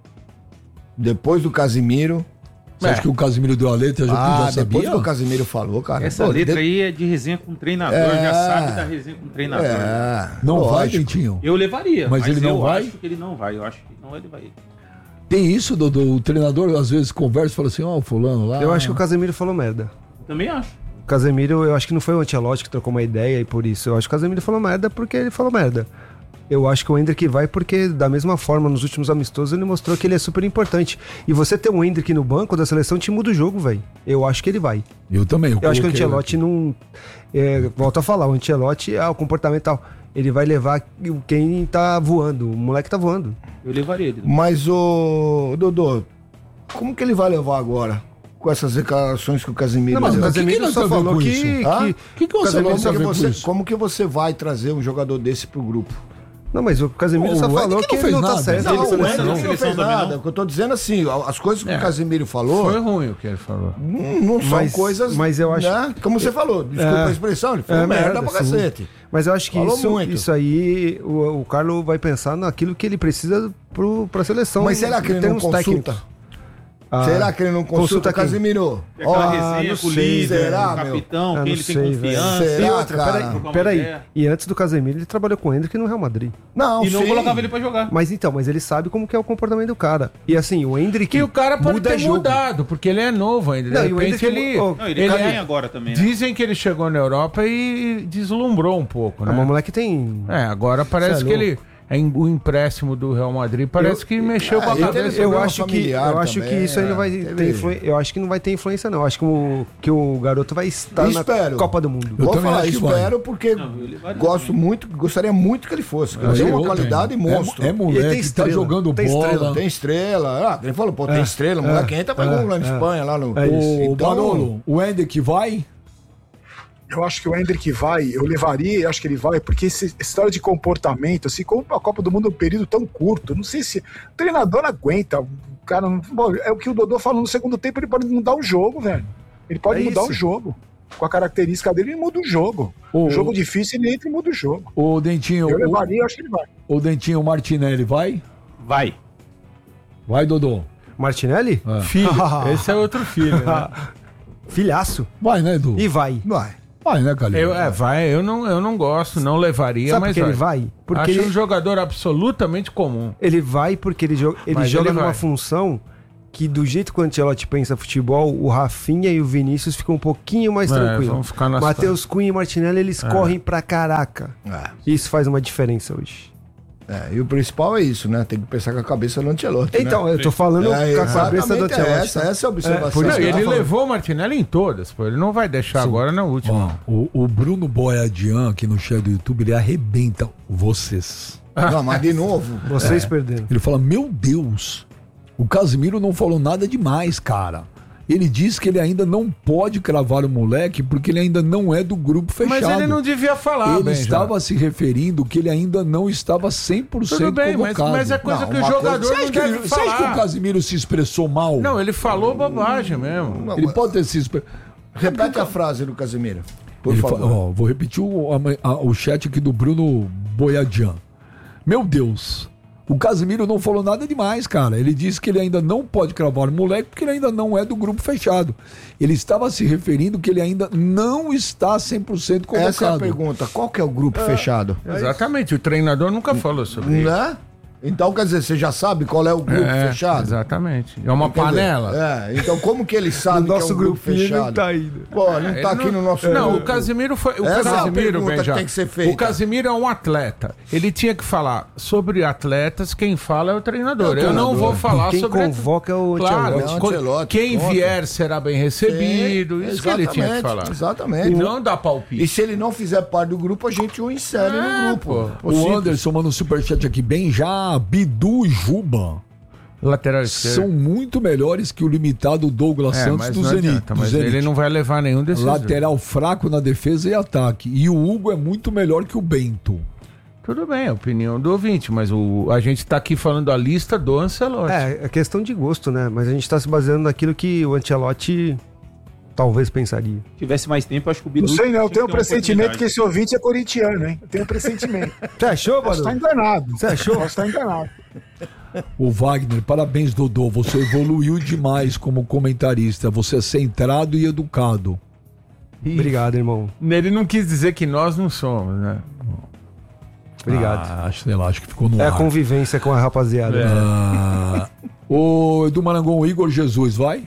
Depois do Casimiro. Você acha que o Casimiro deu a letra? Já Depois sabia? que o Casimiro falou, cara. Essa pô, letra de- aí é de resenha com o treinador, É. já sabe da resenha com o treinador. É. Não vai, lógico. Dentinho? Eu levaria, Mas ele não eu vai? acho que ele não vai. Eu acho que não ele vai. Tem isso, Dodô? O treinador às vezes conversa e fala assim, ó, o fulano lá... Eu acho que o Casemiro falou merda. Também acho. O Casemiro, eu acho que não foi o Ancelotti que trocou uma ideia e por isso. Eu acho que o Casemiro falou merda porque ele falou merda. Eu acho que o Hendrick vai porque, da mesma forma, nos últimos amistosos, ele mostrou que ele é super importante. E você ter um Hendrick no banco da seleção te muda o jogo, velho. Eu acho que ele vai. Eu também. Eu acho que o coloquei Ancelotti não... volto a falar, o Ancelotti, o comportamento tal. Ele vai levar quem tá voando. O moleque tá voando. Eu levaria ele. Mas o Dodô, como que ele vai levar agora? Com essas declarações que o Casimiro... Não, mas deu? o Casemiro Casemiro só só falou falou que... que... Hã? que você Casemiro vai Como que saber com você, isso? como que você vai trazer um jogador desse pro grupo? Não, mas o Casemiro Pô, só o falou Hendrick que não ele fez não tá nada. certo. Não, ele o só Hendrick não- não seleção fez também nada. não. O que eu tô dizendo assim, as coisas que o Casimiro falou Foi ruim o que ele falou. não são Mas- coisas... mas eu acho- né? Como você falou, desculpa a expressão, ele falou merda pra sim. cacete. Mas eu acho que Falou muito. isso aí, o Carlos vai pensar naquilo que ele precisa pra seleção. Mas será que em ele não termos consulta? técnicos. Ah, Será que ele não consulta, quem? Casimiro? Tem aquela Ó, resenha não com o sei, líder, será, com o meu? capitão, Ah, quem não ele tem sei, confiança. velho. Será, E outra, cara? peraí, Trocar uma peraí. ideia. E antes do Casemiro, ele trabalhou com o Hendrick no Real Madrid. Não, E não sim. colocava ele pra jogar. Mas ele sabe como que é o comportamento do cara. E assim, o Hendrick E o cara pode muda ter jogo. mudado, porque ele é novo ainda. De Não, e o repente Hendrick- ele... oh, Não, ele tá bem agora também, né? Dizem que ele chegou na Europa e deslumbrou um pouco, né? Ah, mas o moleque tem... Agora parece Cê é que ele... o empréstimo do Real Madrid parece que mexeu com a cabeça. Eu acho que também, isso aí não vai ter influência. Eu acho que não vai ter influência, não. Eu acho que o garoto vai estar na Copa do Mundo. Vou também falar, acho que espero, porque gostaria muito que ele fosse. Ele tem uma qualidade monstro. É moleque, Ele tem estrela, tá jogando tem bola. estrela. Tem estrela. Ele falou, tem estrela. O moleque entra pra gol lá na Espanha. Lá no... O Barolo, o Hendrick vai? Eu acho que o Hendrick vai, eu levaria, eu acho que ele vai, porque essa história de comportamento, assim, como a Copa do Mundo é um período tão curto, não sei se o treinador aguenta, o cara, é o que o Dodô falou, no segundo tempo ele pode mudar o jogo, velho. Ele pode mudar o jogo. Com a característica dele, ele muda o jogo. O jogo difícil, ele entra e muda o jogo. O Dentinho... Eu levaria, eu acho que ele vai. O Dentinho Martinelli vai? Vai. Vai, Dodô. Martinelli? Filho, esse é outro filho, né? Filhaço. Vai, né, Edu? E vai. Vai, né, Calil? Eu não gosto, não levaria, Sabe mas por que ele vai? Porque acho ele, um jogador absolutamente comum. ele vai porque ele joga Mas ele numa vai. função que, do jeito que o Ancelotti pensa futebol, o Rafinha e o Vinícius ficam um pouquinho mais tranquilos. Vão ficar na Matheus Cunha e Martinelli, eles correm pra caraca. Isso faz uma diferença hoje. E o principal é isso, né? Tem que pensar com a cabeça do Ancelotti. Então, eu tô falando com a cabeça do Ancelotti. Essa é a observação. por isso Não, que eu tô ele falando. levou o Martinelli em todas, pô. Ele não vai deixar agora na última. Ó, o Bruno Boiadian, aqui no chat do YouTube, ele arrebenta vocês. Não, mas de novo. Vocês perderam. Ele fala, meu Deus, o Casimiro não falou nada demais, cara. Ele diz que ele ainda não pode cravar o moleque porque ele ainda não é do grupo fechado. Mas ele não devia falar, Ele Benja. estava se referindo que ele ainda não estava 100% Tudo bem, convocado. mas é coisa que o uma jogador Você não acha, que deve você acha que o falar. Casimiro se expressou mal? Não, ele falou bobagem mesmo. Ele pode ter se expressado. Repete a frase do Casemiro, por Ele favor. ó, vou repetir o chat aqui do Bruno Boiadian. Meu Deus, o Casimiro não falou nada demais, cara. Ele disse que ele ainda não pode cravar o moleque porque ele ainda não é do grupo fechado. Ele estava se referindo que ele ainda não está 100% convocado. Essa é a pergunta. Qual que é o grupo fechado? Exatamente, o treinador nunca falou sobre isso. Né? Então, quer dizer, você já sabe qual é o grupo fechado? Exatamente. É uma Quer dizer, panela. então como que ele sabe que é um grupo fechado? ainda. Pô, não tá aqui no nosso Não, grupo. o Casimiro foi. O Essa é a Casimiro, pergunta Benja, que tem que ser feita. O Casimiro é um atleta. Ele tinha que falar sobre atletas, quem fala é o treinador. Eu não vou falar Quem sobre. convoca é o Claro, Ancelotti. É o Ancelotti, quem ponto. vier será bem recebido. Isso que ele tinha que falar. Exatamente. E não dar palpite. E se ele não fizer parte do grupo, a gente o insere no grupo. O Anderson manda um superchat aqui bem já. Bidu e Juba Lateral esquerdo. são muito melhores que o limitado Douglas Santos mas do não Zenit. adianta, do mas Zenit. ele não vai levar nenhum desses dois. Lateral fraco na defesa e ataque. E o Hugo é muito melhor que o Bento. Tudo bem, é a opinião do ouvinte, mas a gente tá aqui falando a lista do Ancelotti. É questão de gosto, né? Mas a gente tá se baseando naquilo que o Ancelotti talvez pensaria. Se tivesse mais tempo, eu acho que o Bidu... Não sei, não. Eu tinha tenho um que ter uma pressentimento que oportunidade. esse ouvinte é corintiano, hein? Eu tenho um pressentimento. Você achou, Posso estar Badu? enganado. Você achou? Posso estar enganado. O Wagner, parabéns, Dodô. Você evoluiu demais como comentarista. Você é centrado e educado. Obrigado, irmão. Ele não quis dizer que nós não somos, né? Obrigado. Sei lá, acho que ficou no É a ar. convivência com a rapaziada. O Edu Marangon, o Igor Jesus, vai?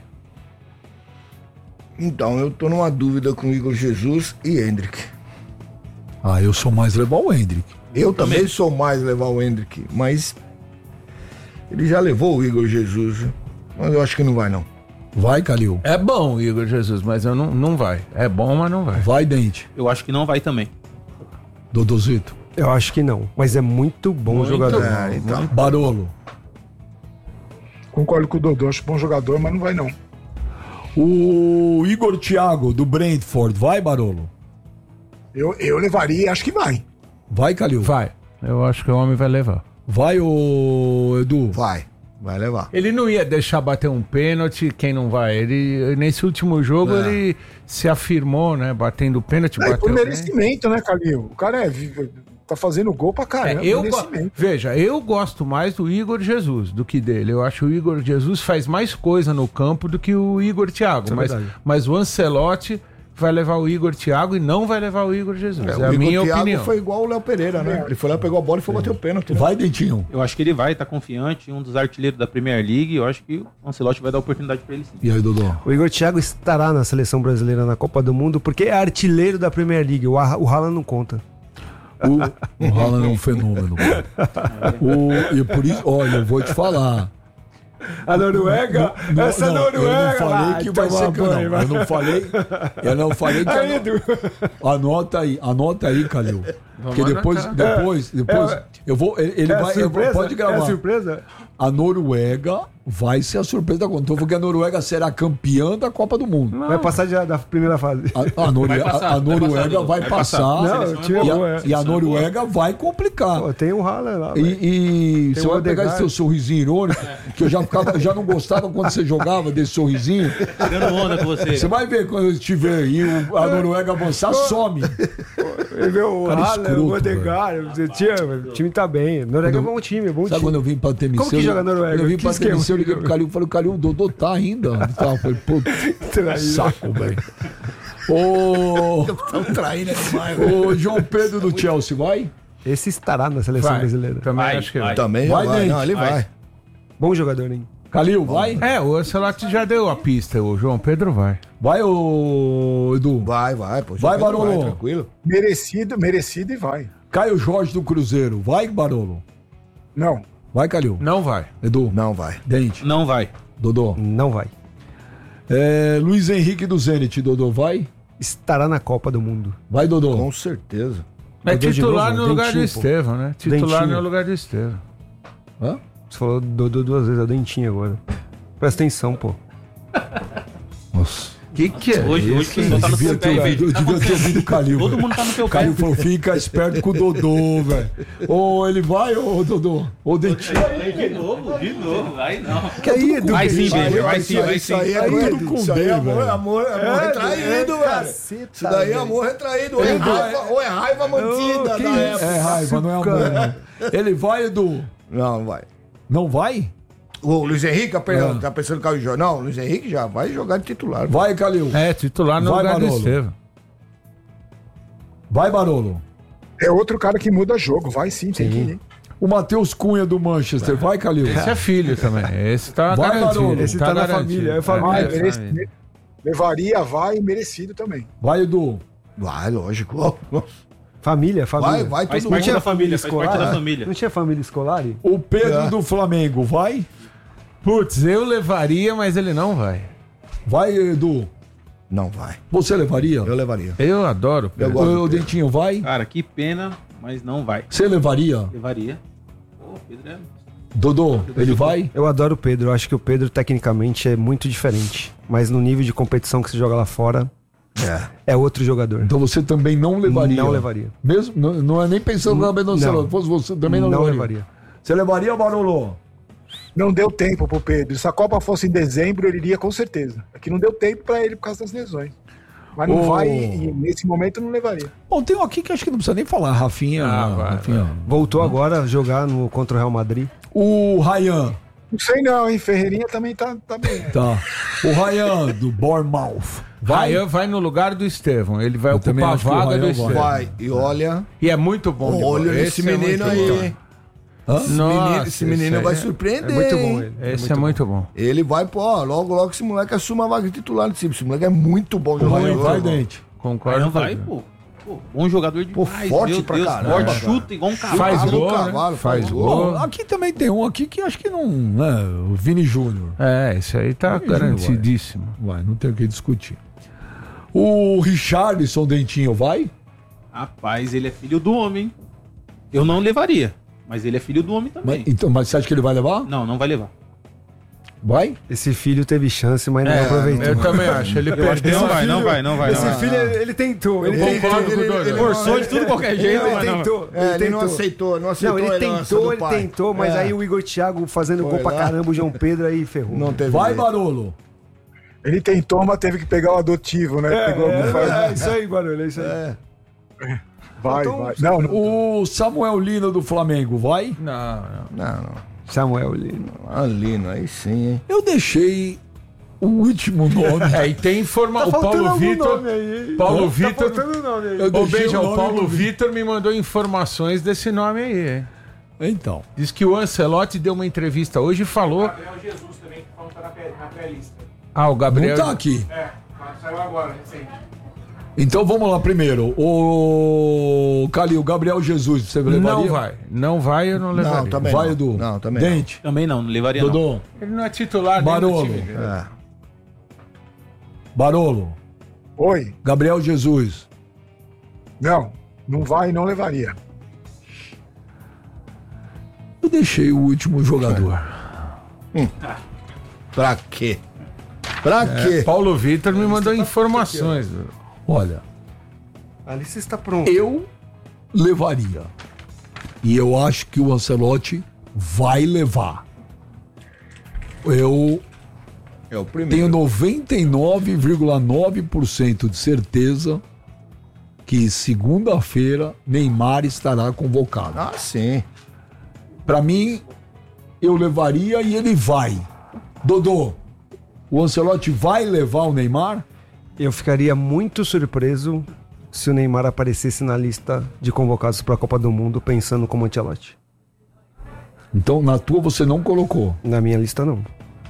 Então, eu tô numa dúvida com o Igor Jesus e Hendrick. Eu sou mais levar o Hendrick. Eu também sou mais levar o Hendrick, mas ele já levou o Igor Jesus, mas eu acho que não vai não. Vai, Calil. É bom o Igor Jesus, mas eu não vai. É bom, mas não vai. Vai, Dente. Eu acho que não vai também. Dodozito. Eu acho que não. Mas é muito bom Muito jogador. bom. Então, Barolo. Concordo com o Dodô, acho bom jogador, mas não vai não. O Igor Thiago, do Brentford. Vai, Barolo. Eu levaria, acho que vai. Vai, Calil. Vai. Eu acho que o homem vai levar. Vai, o Edu. vai levar. Ele não ia deixar bater um pênalti, quem não vai? Ele, nesse último jogo, ele se afirmou, né? Batendo o pênalti, É, por bateu bem. merecimento, né, Calil? O cara tá fazendo gol pra caramba. Veja, eu gosto mais do Igor Jesus do que dele. Eu acho que o Igor Jesus faz mais coisa no campo do que o Igor Thiago. Isso é verdade. Mas o Ancelotti vai levar o Igor Thiago e não vai levar o Igor Jesus. É, o a Igor minha Thiago opinião. foi igual o Léo Pereira, né? Ele foi lá, pegou a bola e foi bater o pênalti. Né? Vai, Dentinho. Eu acho que ele vai, tá confiante, um dos artilheiros da Premier League. Eu acho que o Ancelotti vai dar oportunidade pra ele sim. E aí, Dodô? O Igor Thiago estará na seleção brasileira na Copa do Mundo porque é artilheiro da Premier League. O Haaland não conta. O Haaland é um fenômeno. E por isso, olha, eu vou te falar. A Noruega? Essa Noruega! Eu não falei que vai ser campeão. Eu não falei que... Aí, Edu. Anota aí, Calil. Porque depois eu vou... Ele vai... Pode gravar. É surpresa? A Noruega vai ser a surpresa da conta. Então, porque a Noruega será campeã da Copa do Mundo. Vai passar já da primeira fase. A Noruega vai passar. Não, o time é bom, E a Noruega vai complicar. Pô, tem um Haaland lá. E você o vai pegar Odegaard. esse seu sorrisinho irônico, que eu já não gostava quando você jogava desse sorrisinho. Tirando onda com você. Você vai ver quando eu estiver e a Noruega avançar, some. Ele vê o Cara Haaland, escroto, o Odegaard. O time tá bem. Noruega é bom time, é bom Sabe time. quando eu vim pra TMC? Como que joga a Noruega? Eu vim Que pra esquema? TMC, eu liguei pro Calil, falei, Calil, o Dodô tá ainda. Eu falei, pô, saco, velho. Estão traindo demais. Ô, João Pedro do Chelsea, vai? Esse estará na seleção brasileira. Também Vai, acho que vai. Também Vai, vai. Dente. Não, ele vai. Bom jogador, hein? Calil, vai? É, o Ancelotti já deu a pista, o João Pedro vai. Vai, ô Edu. Vai, pô. Vai, Pedro Barolo. tranquilo. Merecido e vai. Caio Jorge do Cruzeiro, vai, Barolo? Não. Vai, Calil. Não vai. Edu. Não vai. Dente. Não vai. Dodô. Não vai. Luiz Henrique do Zenit, Dodô, vai? Estará na Copa do Mundo. Vai, Dodô. Com certeza. É Dodô de titular novo, no lugar do Dentinho, pô. Estevão, né? Titular Dentinho. no lugar do Estevão. Hã? Você falou Dodô duas vezes, é o Dentinho agora. Presta atenção, pô. Nossa. Que é? Hoje o pessoal tá no seu pé, velho. Eu devia ter ouvido o Calil. Todo velho. mundo tá no teu O pé. Calil falou, fica esperto com o Dodô, velho. Ô, ele vai, ô, Dodô? Ô, Dentinho. De novo. Vai não. Que aí, Edu? Vai sim, baby. Vai Isso sim, aí, vai isso sim. aí é Aí doido. tudo com Isso aí B, é amor velho. retraído, velho. Caceta, Isso daí é velho. amor retraído. Ou é raiva mantida que da época. É raiva, não é amor, né? Ele vai, Edu? Não vai. Não vai? O Luiz Henrique, tá pensando que é o Jorge. Não, o Luiz Henrique já vai jogar de titular. Vai, Calil. É, titular no Vai, lugar do Barolo. Estevão. Vai, Barolo. É outro cara que muda jogo. Vai sim, tem que ir. Hein? O Matheus Cunha do Manchester. Vai, Calil. Esse é filho também. Esse tá Vai, garantido. Barolo. Esse tá na família, é família. Vai, levaria, vai, merecido também. Vai, Edu. Vai, lógico. Família. Vai Faz todo parte mundo. da família, faz parte da família. Não tinha família escolar? O Pedro do Flamengo. Vai? Putz, eu levaria, mas ele não vai. Vai, Edu. Não vai. Você levaria? Eu levaria. Eu adoro. Eu Pedro. gosto. O Dentinho, vai? Cara, que pena, mas não vai. Você levaria? Levaria. Pô, Pedro é... Dodô, ele vai? Eu adoro o Pedro. Eu acho que o Pedro, tecnicamente, é muito diferente. Mas no nível de competição que se joga lá fora, é outro jogador. Então você também não levaria? Não levaria. Mesmo? Não é nem pensando na Não. Se fosse você, também não levaria. levaria. Você levaria, Barolo? Não deu tempo pro Pedro. Se a Copa fosse em dezembro, ele iria com certeza. Aqui não deu tempo pra ele por causa das lesões. Mas não vai e nesse momento não levaria. Bom, tem um aqui que acho que não precisa nem falar, Rafinha. Rafinha. Voltou agora a jogar contra o Real Madrid. O Ryan. Não sei não, hein? Ferreirinha também tá bem. Tá. O Ryan do Bournemouth. Vai? Ryan vai no lugar do Estevão. Ele vai Eu também ocupar a acho que o vaga do Ryan Estevão. Vai. E olha. E é muito bom. de Olha bola. esse é menino muito aí, bom. hein? Nossa, Esse menino esse vai é- surpreender. É muito bom hein? ele. Esse é muito bom. Ele vai, pô, logo esse moleque assuma a vaga de titular do time. Esse moleque é muito bom O Ryan jogador. vai, Dente. Concordo. Não com vai, você. pô. Pô, bom jogador Pô, demais. forte meu pra Deus, caramba, forte, cara. chuta igual um cavalo. Faz Cavalo, gol, né? cavalo, Faz faz gol. Bom, aqui também tem um aqui que acho que não, né? O Vini Júnior. É, esse aí tá Vini Júnior garantidíssimo. Vai, não tem o que discutir. O Richarlison, Dentinho, vai? Rapaz, ele é filho do homem. Eu não levaria, mas ele é filho do homem também. Mas você acha que ele vai levar? Não vai levar. Vai? Esse filho teve chance, mas não aproveitou. Eu também acho. Ele perdeu. Não vai. Esse filho, ele tentou. Ele concordo tentou. com o Dodô. Forçou de tudo qualquer jeito, Ele mas não. tentou. Ele não aceitou Não, ele a herança do pai. tentou, mas aí o Igor Thiago fazendo gol pra lá. caramba, o João Pedro aí ferrou. Não teve Vai, jeito. Barolo. Ele tentou, mas teve que pegar o adotivo, né? Pegou isso aí, Barulho, é isso aí. Vai. Não. O Samuel Lino do Flamengo, vai? Não. Não. Samuel Lino. Alino, aí sim, hein? Eu deixei o último nome. É, e tem informação. O Paulo Vitor. Paulo Vitor. nome aí. Eu Ô, deixei Beijão, o o nome Paulo do- Vitor me mandou informações desse nome aí, hein? Então. Diz que o Ancelotti deu uma entrevista hoje e falou. Gabriel Jesus também, que tá na pré-lista. Ah, o Não Gabriel. tá aqui. É, saiu agora, recente. Então vamos lá primeiro. O Calil, Gabriel Jesus, você levaria? Não vai, eu não levaria. Não, também Vai, não. Edu. Não, também Dente. Também não levaria não. Dodô. Ele não é titular Barolo. nem do time. não. É. Barolo. Oi. Gabriel Jesus. Não vai e não levaria. Eu deixei o último jogador. Pra quê? Pra quê? Paulo Vitor me mandou informações. Olha, A lista está pronta. eu levaria. E eu acho que o Ancelotti vai levar. Eu É o tenho primeiro. 99,9% de certeza que segunda-feira Neymar estará convocado. Ah, sim. Pra mim, eu levaria e ele vai. Dodô, o Ancelotti vai levar o Neymar? Eu ficaria muito surpreso se o Neymar aparecesse na lista de convocados para a Copa do Mundo pensando como Ancelotti. Então, na tua você não colocou. Na minha lista, não.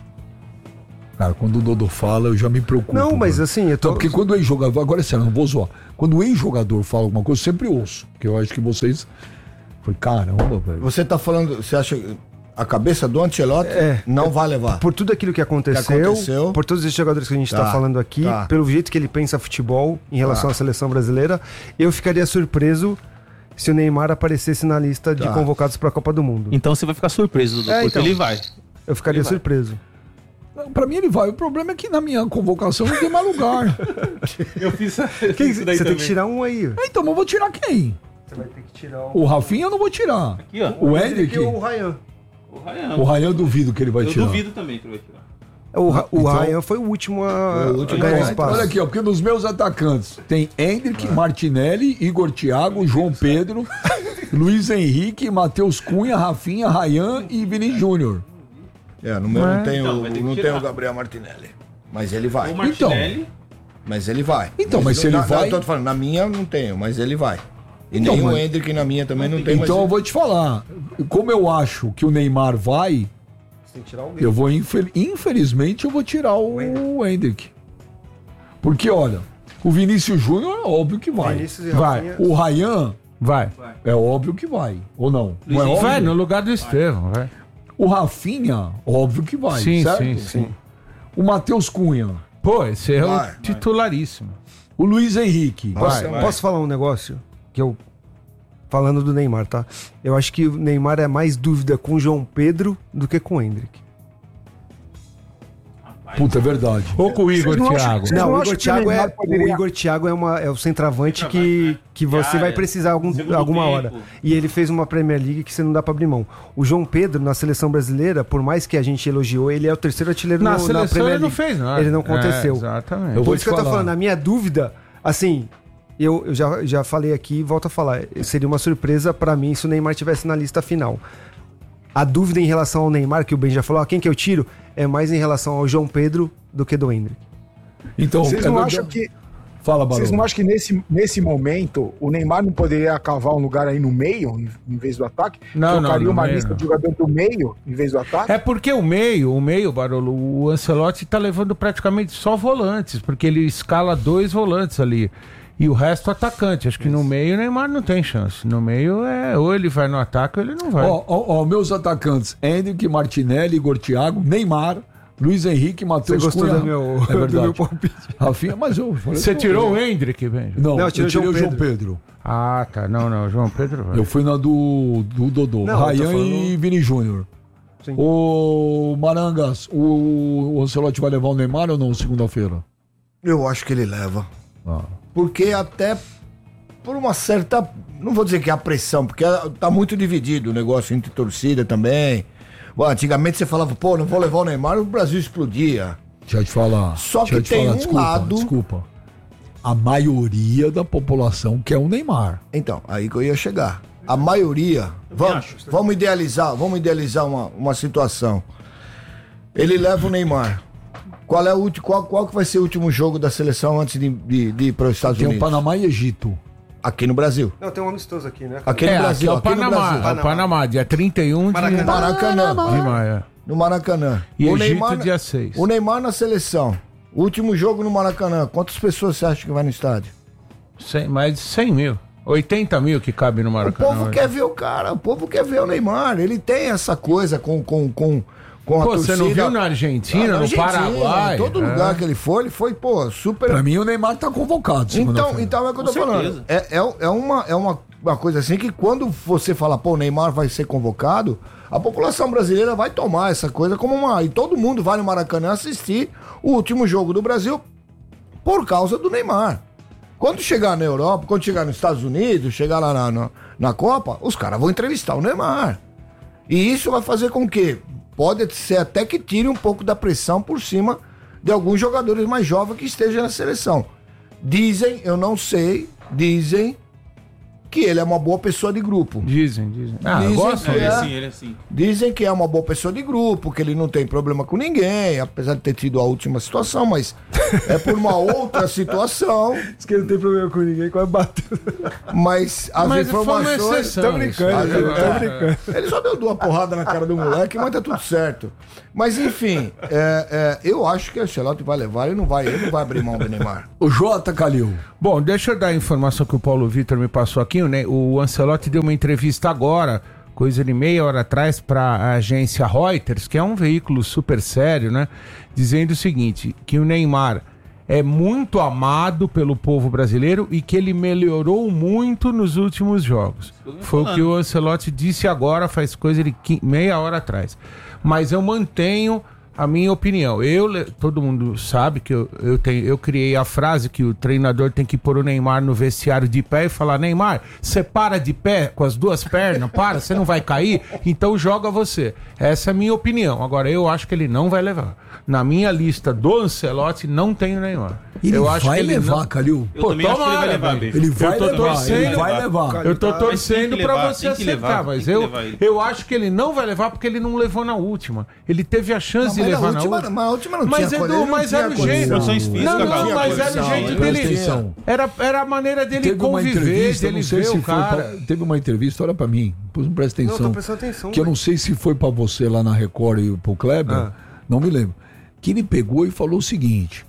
Cara, quando o Dodô fala, eu já me preocupo. Não, mas mano. assim, eu tô... Não, porque quando o ex-jogador... Agora é sério, não vou zoar. Quando o ex-jogador fala alguma coisa, eu sempre ouço. Porque eu acho que vocês... Foi caramba, velho. Você tá falando, você acha que a cabeça do Ancelotti não vai levar? Por tudo aquilo que aconteceu, por todos esses jogadores que a gente está Tá, falando aqui, tá. pelo jeito que ele pensa futebol em relação à seleção brasileira, eu ficaria surpreso se o Neymar aparecesse na lista de Tá. convocados para a Copa do Mundo. Então você vai ficar surpreso, Dudu, porque então. ele vai. Eu ficaria Ele vai. surpreso. Não, pra mim ele vai. O problema é que na minha convocação não tem mais lugar. Eu fiz Você tem que tirar um aí. Então, mas eu vou tirar quem? Você vai ter que tirar O Rafinha eu não vou tirar. Aqui, ó. O Hendrick? o Ryan. O Ryan. O Ryan eu duvido que ele vai Eu tirar. duvido também que ele vai tirar. O Ryan foi o último a ganhar Então, espaço. olha aqui, ó, porque nos meus atacantes tem Hendrick, Martinelli, Igor Thiago, João Pedro, Luiz Henrique, Matheus Cunha, Rafinha, Ryan e Vini Júnior. No meu não tem, Então, vai ter que não tem tirar. o Gabriel Martinelli. Mas ele vai. O Martinelli. Mas ele vai. Então, mas se ele não, vai- eu tô falando, na minha eu não tenho, mas ele vai. E Então, nem mas- o Hendrick na minha também não tem, Então eu mas... vou te falar, como eu acho que o Neymar vai, Você tem que tirar alguém. eu vou, infelizmente, eu vou tirar o Hendrick. Porque, olha, o Vinícius Júnior é óbvio que vai. Vinícius e Vai. Rafinha. O Ryan Vai. é óbvio que vai. Ou não? Não é Luiz óbvio? Vai no lugar do Estevão, vai. O Rafinha, óbvio que vai, Sim, certo? sim, sim. O Matheus Cunha, Pô, esse é Vai. o titularíssimo. o Luiz Henrique. Posso falar um negócio? Que eu. Falando do Neymar, tá? Eu acho que o Neymar é mais dúvida com o João Pedro do que com o Hendrick. Puta, é verdade. Ou com o Igor Vocês não acham- Thiago. vocês Não, o acham Igor que Thiago Neymar é, poderia- o Igor Thiago é o centroavante que você vai área, precisar segundo alguma tempo. hora. E ele fez uma Premier League que você não dá pra abrir mão. O João Pedro, na seleção brasileira, por mais que a gente elogiou, ele é o terceiro artilheiro Na na seleção Premier ele não League. fez nada. Ele não aconteceu. É, exatamente. Eu vou Por isso te que eu tô falar. falando, a minha dúvida, assim, eu já falei aqui e volto a falar, seria uma surpresa pra mim se o Neymar tivesse na lista final. A dúvida em relação ao Neymar, que o Ben já falou, quem que eu tiro, é mais em relação ao João Pedro do que do Hendrick. Então, Vocês é não verdade. acham que Fala, Barão. Vocês não acham que nesse momento o Neymar não poderia cavar um lugar aí no meio, em vez do ataque? Não, Trocaria no uma meio, lista não. de jogador do meio em vez do ataque? É porque o meio, Barolo, o Ancelotti tá levando praticamente só volantes, porque ele escala 2 volantes ali. E o resto atacante. Acho que no meio o Neymar não tem chance. No meio ou ele vai no ataque ou ele não vai. Ó, meus atacantes: Hendrick, Martinelli, Igor Thiago, Neymar, Luiz Henrique, Matheus Você gostou Cunha. do meu- É verdade. do meu palpite? Rafinha, mas eu falei, Você pô, tirou o Hendrick, Benjo? Não, Não, eu tirei tirou o o João Pedro. Pedro. Ah, tá. Não, João Pedro vai. Eu fui na do Dodô. Não, eu tô Ryan falando- e Vini Júnior. Sim. O Marangas, o Ancelotti vai levar o Neymar ou não segunda-feira? Eu acho que ele leva. Ah. Porque até por uma certa... Não vou dizer que é a pressão, porque tá muito dividido o negócio entre torcida também. Bom, antigamente você falava, pô, não vou levar o Neymar, o Brasil explodia. Deixa eu te falar. Só deixa eu que te tem falar, um lado- Desculpa. A maioria da população quer o Neymar. Então, aí que eu ia chegar. A maioria... Vamos idealizar uma situação. Ele leva o Neymar. Qual que vai ser o último jogo da seleção antes de ir para os Estados Tem o Unidos? Panamá e Egito. Aqui no Brasil. Não, tem um amistoso aqui, né? Aqui no Brasil. aqui é o Panamá. É o Panamá, dia 31 de Maracanã. maio. No Maracanã. E Egito, dia 6. O Neymar na seleção. O último jogo no Maracanã. Quantas pessoas você acha que vai no estádio? Mais de 100 mil. 80 mil que cabe no O Maracanã. povo quer ver o cara, o povo quer ver o Neymar. Ele tem essa coisa com a Pô, torcida. você não viu na Argentina, no Paraguai? Em todo lugar que ele foi, pô, super... Pra mim, o Neymar tá convocado. Então é o que eu tô falando. É uma coisa assim que quando você fala, pô, o Neymar vai ser convocado, a população brasileira vai tomar essa coisa como uma... E todo mundo vai no Maracanã assistir o último jogo do Brasil por causa do Neymar. Quando chegar na Europa, quando chegar nos Estados Unidos, chegar lá na Copa, os caras vão entrevistar o Neymar. E isso vai fazer com que pode ser até que tire um pouco da pressão por cima de alguns jogadores mais jovens que estejam na seleção. Dizem, eu não sei, dizem que ele é uma boa pessoa de grupo. Dizem. Dizem Gosto. que Ele é assim. Dizem que é uma boa pessoa de grupo, que ele não tem problema com ninguém, apesar de ter tido a última situação, mas é por uma outra situação. Diz que ele não tem problema com ninguém, quase bateu. Mas as Mas foi uma informações... exceção. Tô brincando, tô brincando. Ele só deu uma porrada na cara do moleque, mas tá tudo certo. Mas enfim, eu acho que o Ancelotti vai levar, ele não vai abrir mão do Neymar. O Jota, Calil. Bom, deixa eu dar a informação que o Paulo Vitor me passou aqui, né? O Ancelotti deu uma entrevista agora, coisa de meia hora atrás, para a agência Reuters, que é um veículo super sério, né? Dizendo o seguinte, que o Neymar é muito amado pelo povo brasileiro e que ele melhorou muito nos últimos jogos. Foi o que o Ancelotti disse agora, faz coisa de meia hora atrás. Mas eu mantenho a minha opinião. Todo mundo sabe que eu criei a frase que o treinador tem que pôr o Neymar no vestiário de pé e falar: Neymar, você para de pé com as duas pernas, você não vai cair, então joga você. Essa é a minha opinião. Agora, eu acho que ele não vai levar. Na minha lista do Ancelotti não tem o Neymar. Ele eu acho vai que ele levar, não... Calil. Eu também acho que ele vai levar, velho. Ele vai levar, torcendo, ele vai levar. Eu tô torcendo tem que pra levar, você tem que acertar, levar, mas tem que levar ele. eu acho que ele não vai levar porque ele não levou na última. Ele teve a chance de levar na última. Mas a última não Mas, tinha Edu, condição, mas era o jeito. Condições físicas, Não, cara. mas era o Condição, jeito presta dele. atenção. Era a maneira dele Teve uma conviver, entrevista, dele não sei ver se o foi cara. teve uma entrevista, olha pra mim, depois não presta atenção. Não, tô prestando atenção. Que eu não sei se foi pra você lá na Record e pro Kleber, não me lembro. Que ele pegou e falou o seguinte: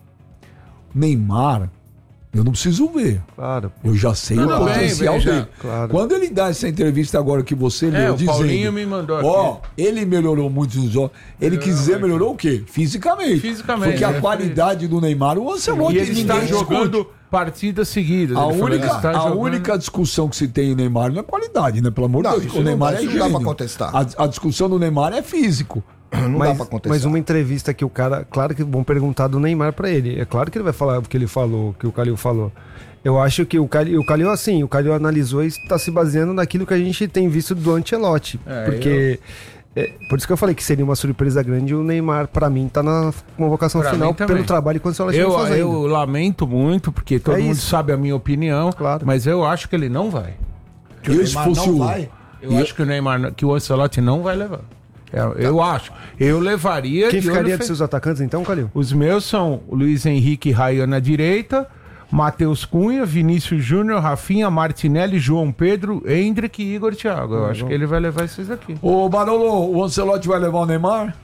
Neymar, eu não preciso ver. Claro. Eu já sei o potencial bem, já, dele. claro. Quando ele dá essa entrevista agora que você leu, O dizendo... Paulinho me mandou aqui. Ó, ele melhorou muito nos jogos. Ele quis dizer melhorou o quê? Fisicamente. Fisicamente, Porque a né? qualidade do Neymar, o Ancelotti, E ele está ninguém discute. jogando partidas seguidas. A Ele falou, ele está jogando- única discussão que se tem em Neymar não é qualidade, né? Pelo amor de Não, Deus. isso O não Neymar dá- é isso não dá gênio. pra contestar. A discussão do Neymar é físico. Não dá pra contestar. Mas uma entrevista que o cara, claro que vão perguntar do Neymar pra ele. É claro que ele vai falar o que ele falou, o que o Calil falou. Eu acho que o Calil assim, o Calil analisou e está se baseando naquilo que a gente tem visto do Ancelotti. Porque por isso que eu falei que seria uma surpresa grande o Neymar, pra mim, tá na convocação Pra final mim também. pelo trabalho que o Ancelotti vem fazendo. Eu lamento muito, porque todo É mundo isso. sabe a minha opinião, Claro. mas eu acho que ele não vai. Eu, se fosse o... Eu acho que o Neymar, que o Ancelotti não vai levar. Eu acho. Eu levaria. Quem de olho ficaria de fe- seus atacantes então, Calil? Os meus são o Luiz Henrique Raia na direita, Matheus Cunha, Vinícius Júnior, Rafinha, Martinelli, João Pedro, Hendrick e Igor Thiago. Eu acho que ele vai levar esses aqui. Ô, Barolo, o Ancelotti vai levar o Neymar?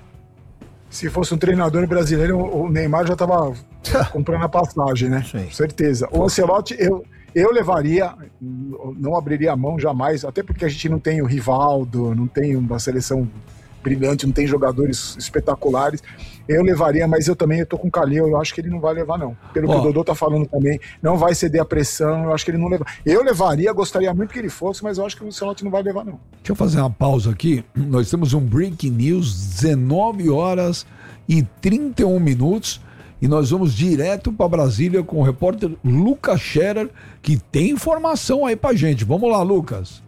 Se fosse um treinador brasileiro, o Neymar já estava comprando a passagem, né? Sim. Certeza. O Ancelotti, eu levaria, não abriria a mão jamais, até porque a gente não tem o Rivaldo, não tem uma seleção brilhante, não tem jogadores espetaculares. Eu levaria, mas eu tô com o Calil, eu acho que ele não vai levar, não. Pelo que o Dodô tá falando também, não vai ceder a pressão, eu acho que ele não leva. Eu levaria, gostaria muito que ele fosse, mas eu acho que o Ancelotti não vai levar, não. Deixa eu fazer uma pausa aqui. Nós temos um Breaking News, 19 horas e 31 minutos. E nós vamos direto para Brasília com o repórter Lucas Scherer, que tem informação aí pra gente. Vamos lá, Lucas.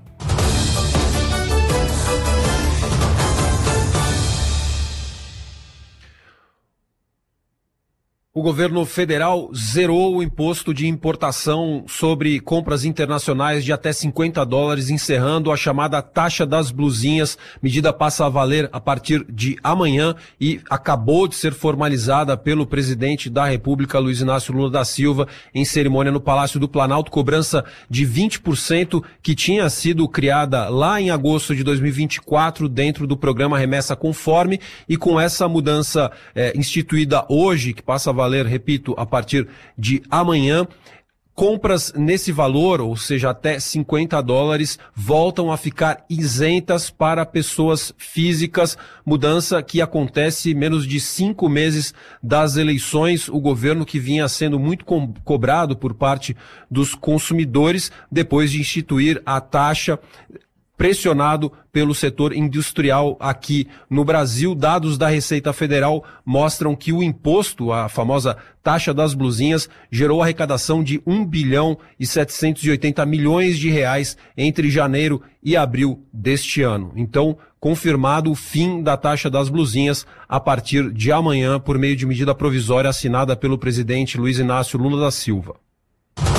O governo federal zerou o imposto de importação sobre compras internacionais de até $50, encerrando a chamada taxa das blusinhas. Medida passa a valer a partir de amanhã e acabou de ser formalizada pelo presidente da República, Luiz Inácio Lula da Silva, em cerimônia no Palácio do Planalto. Cobrança de 20% que tinha sido criada lá em agosto de 2024 dentro do programa Remessa Conforme, e com essa mudança instituída hoje, que passa a valer, repito, a partir de amanhã, Compras nesse valor, ou seja, até $50, voltam a ficar isentas para pessoas físicas, mudança que acontece menos de 5 meses das eleições. O governo que vinha sendo muito cobrado por parte dos consumidores depois de instituir a taxa, pressionado pelo setor industrial aqui no Brasil. Dados da Receita Federal mostram que o imposto, a famosa taxa das blusinhas, gerou arrecadação de 1,780 bilhões de reais entre janeiro e abril deste ano. Então, confirmado o fim da taxa das blusinhas a partir de amanhã, por meio de medida provisória assinada pelo presidente Luiz Inácio Lula da Silva.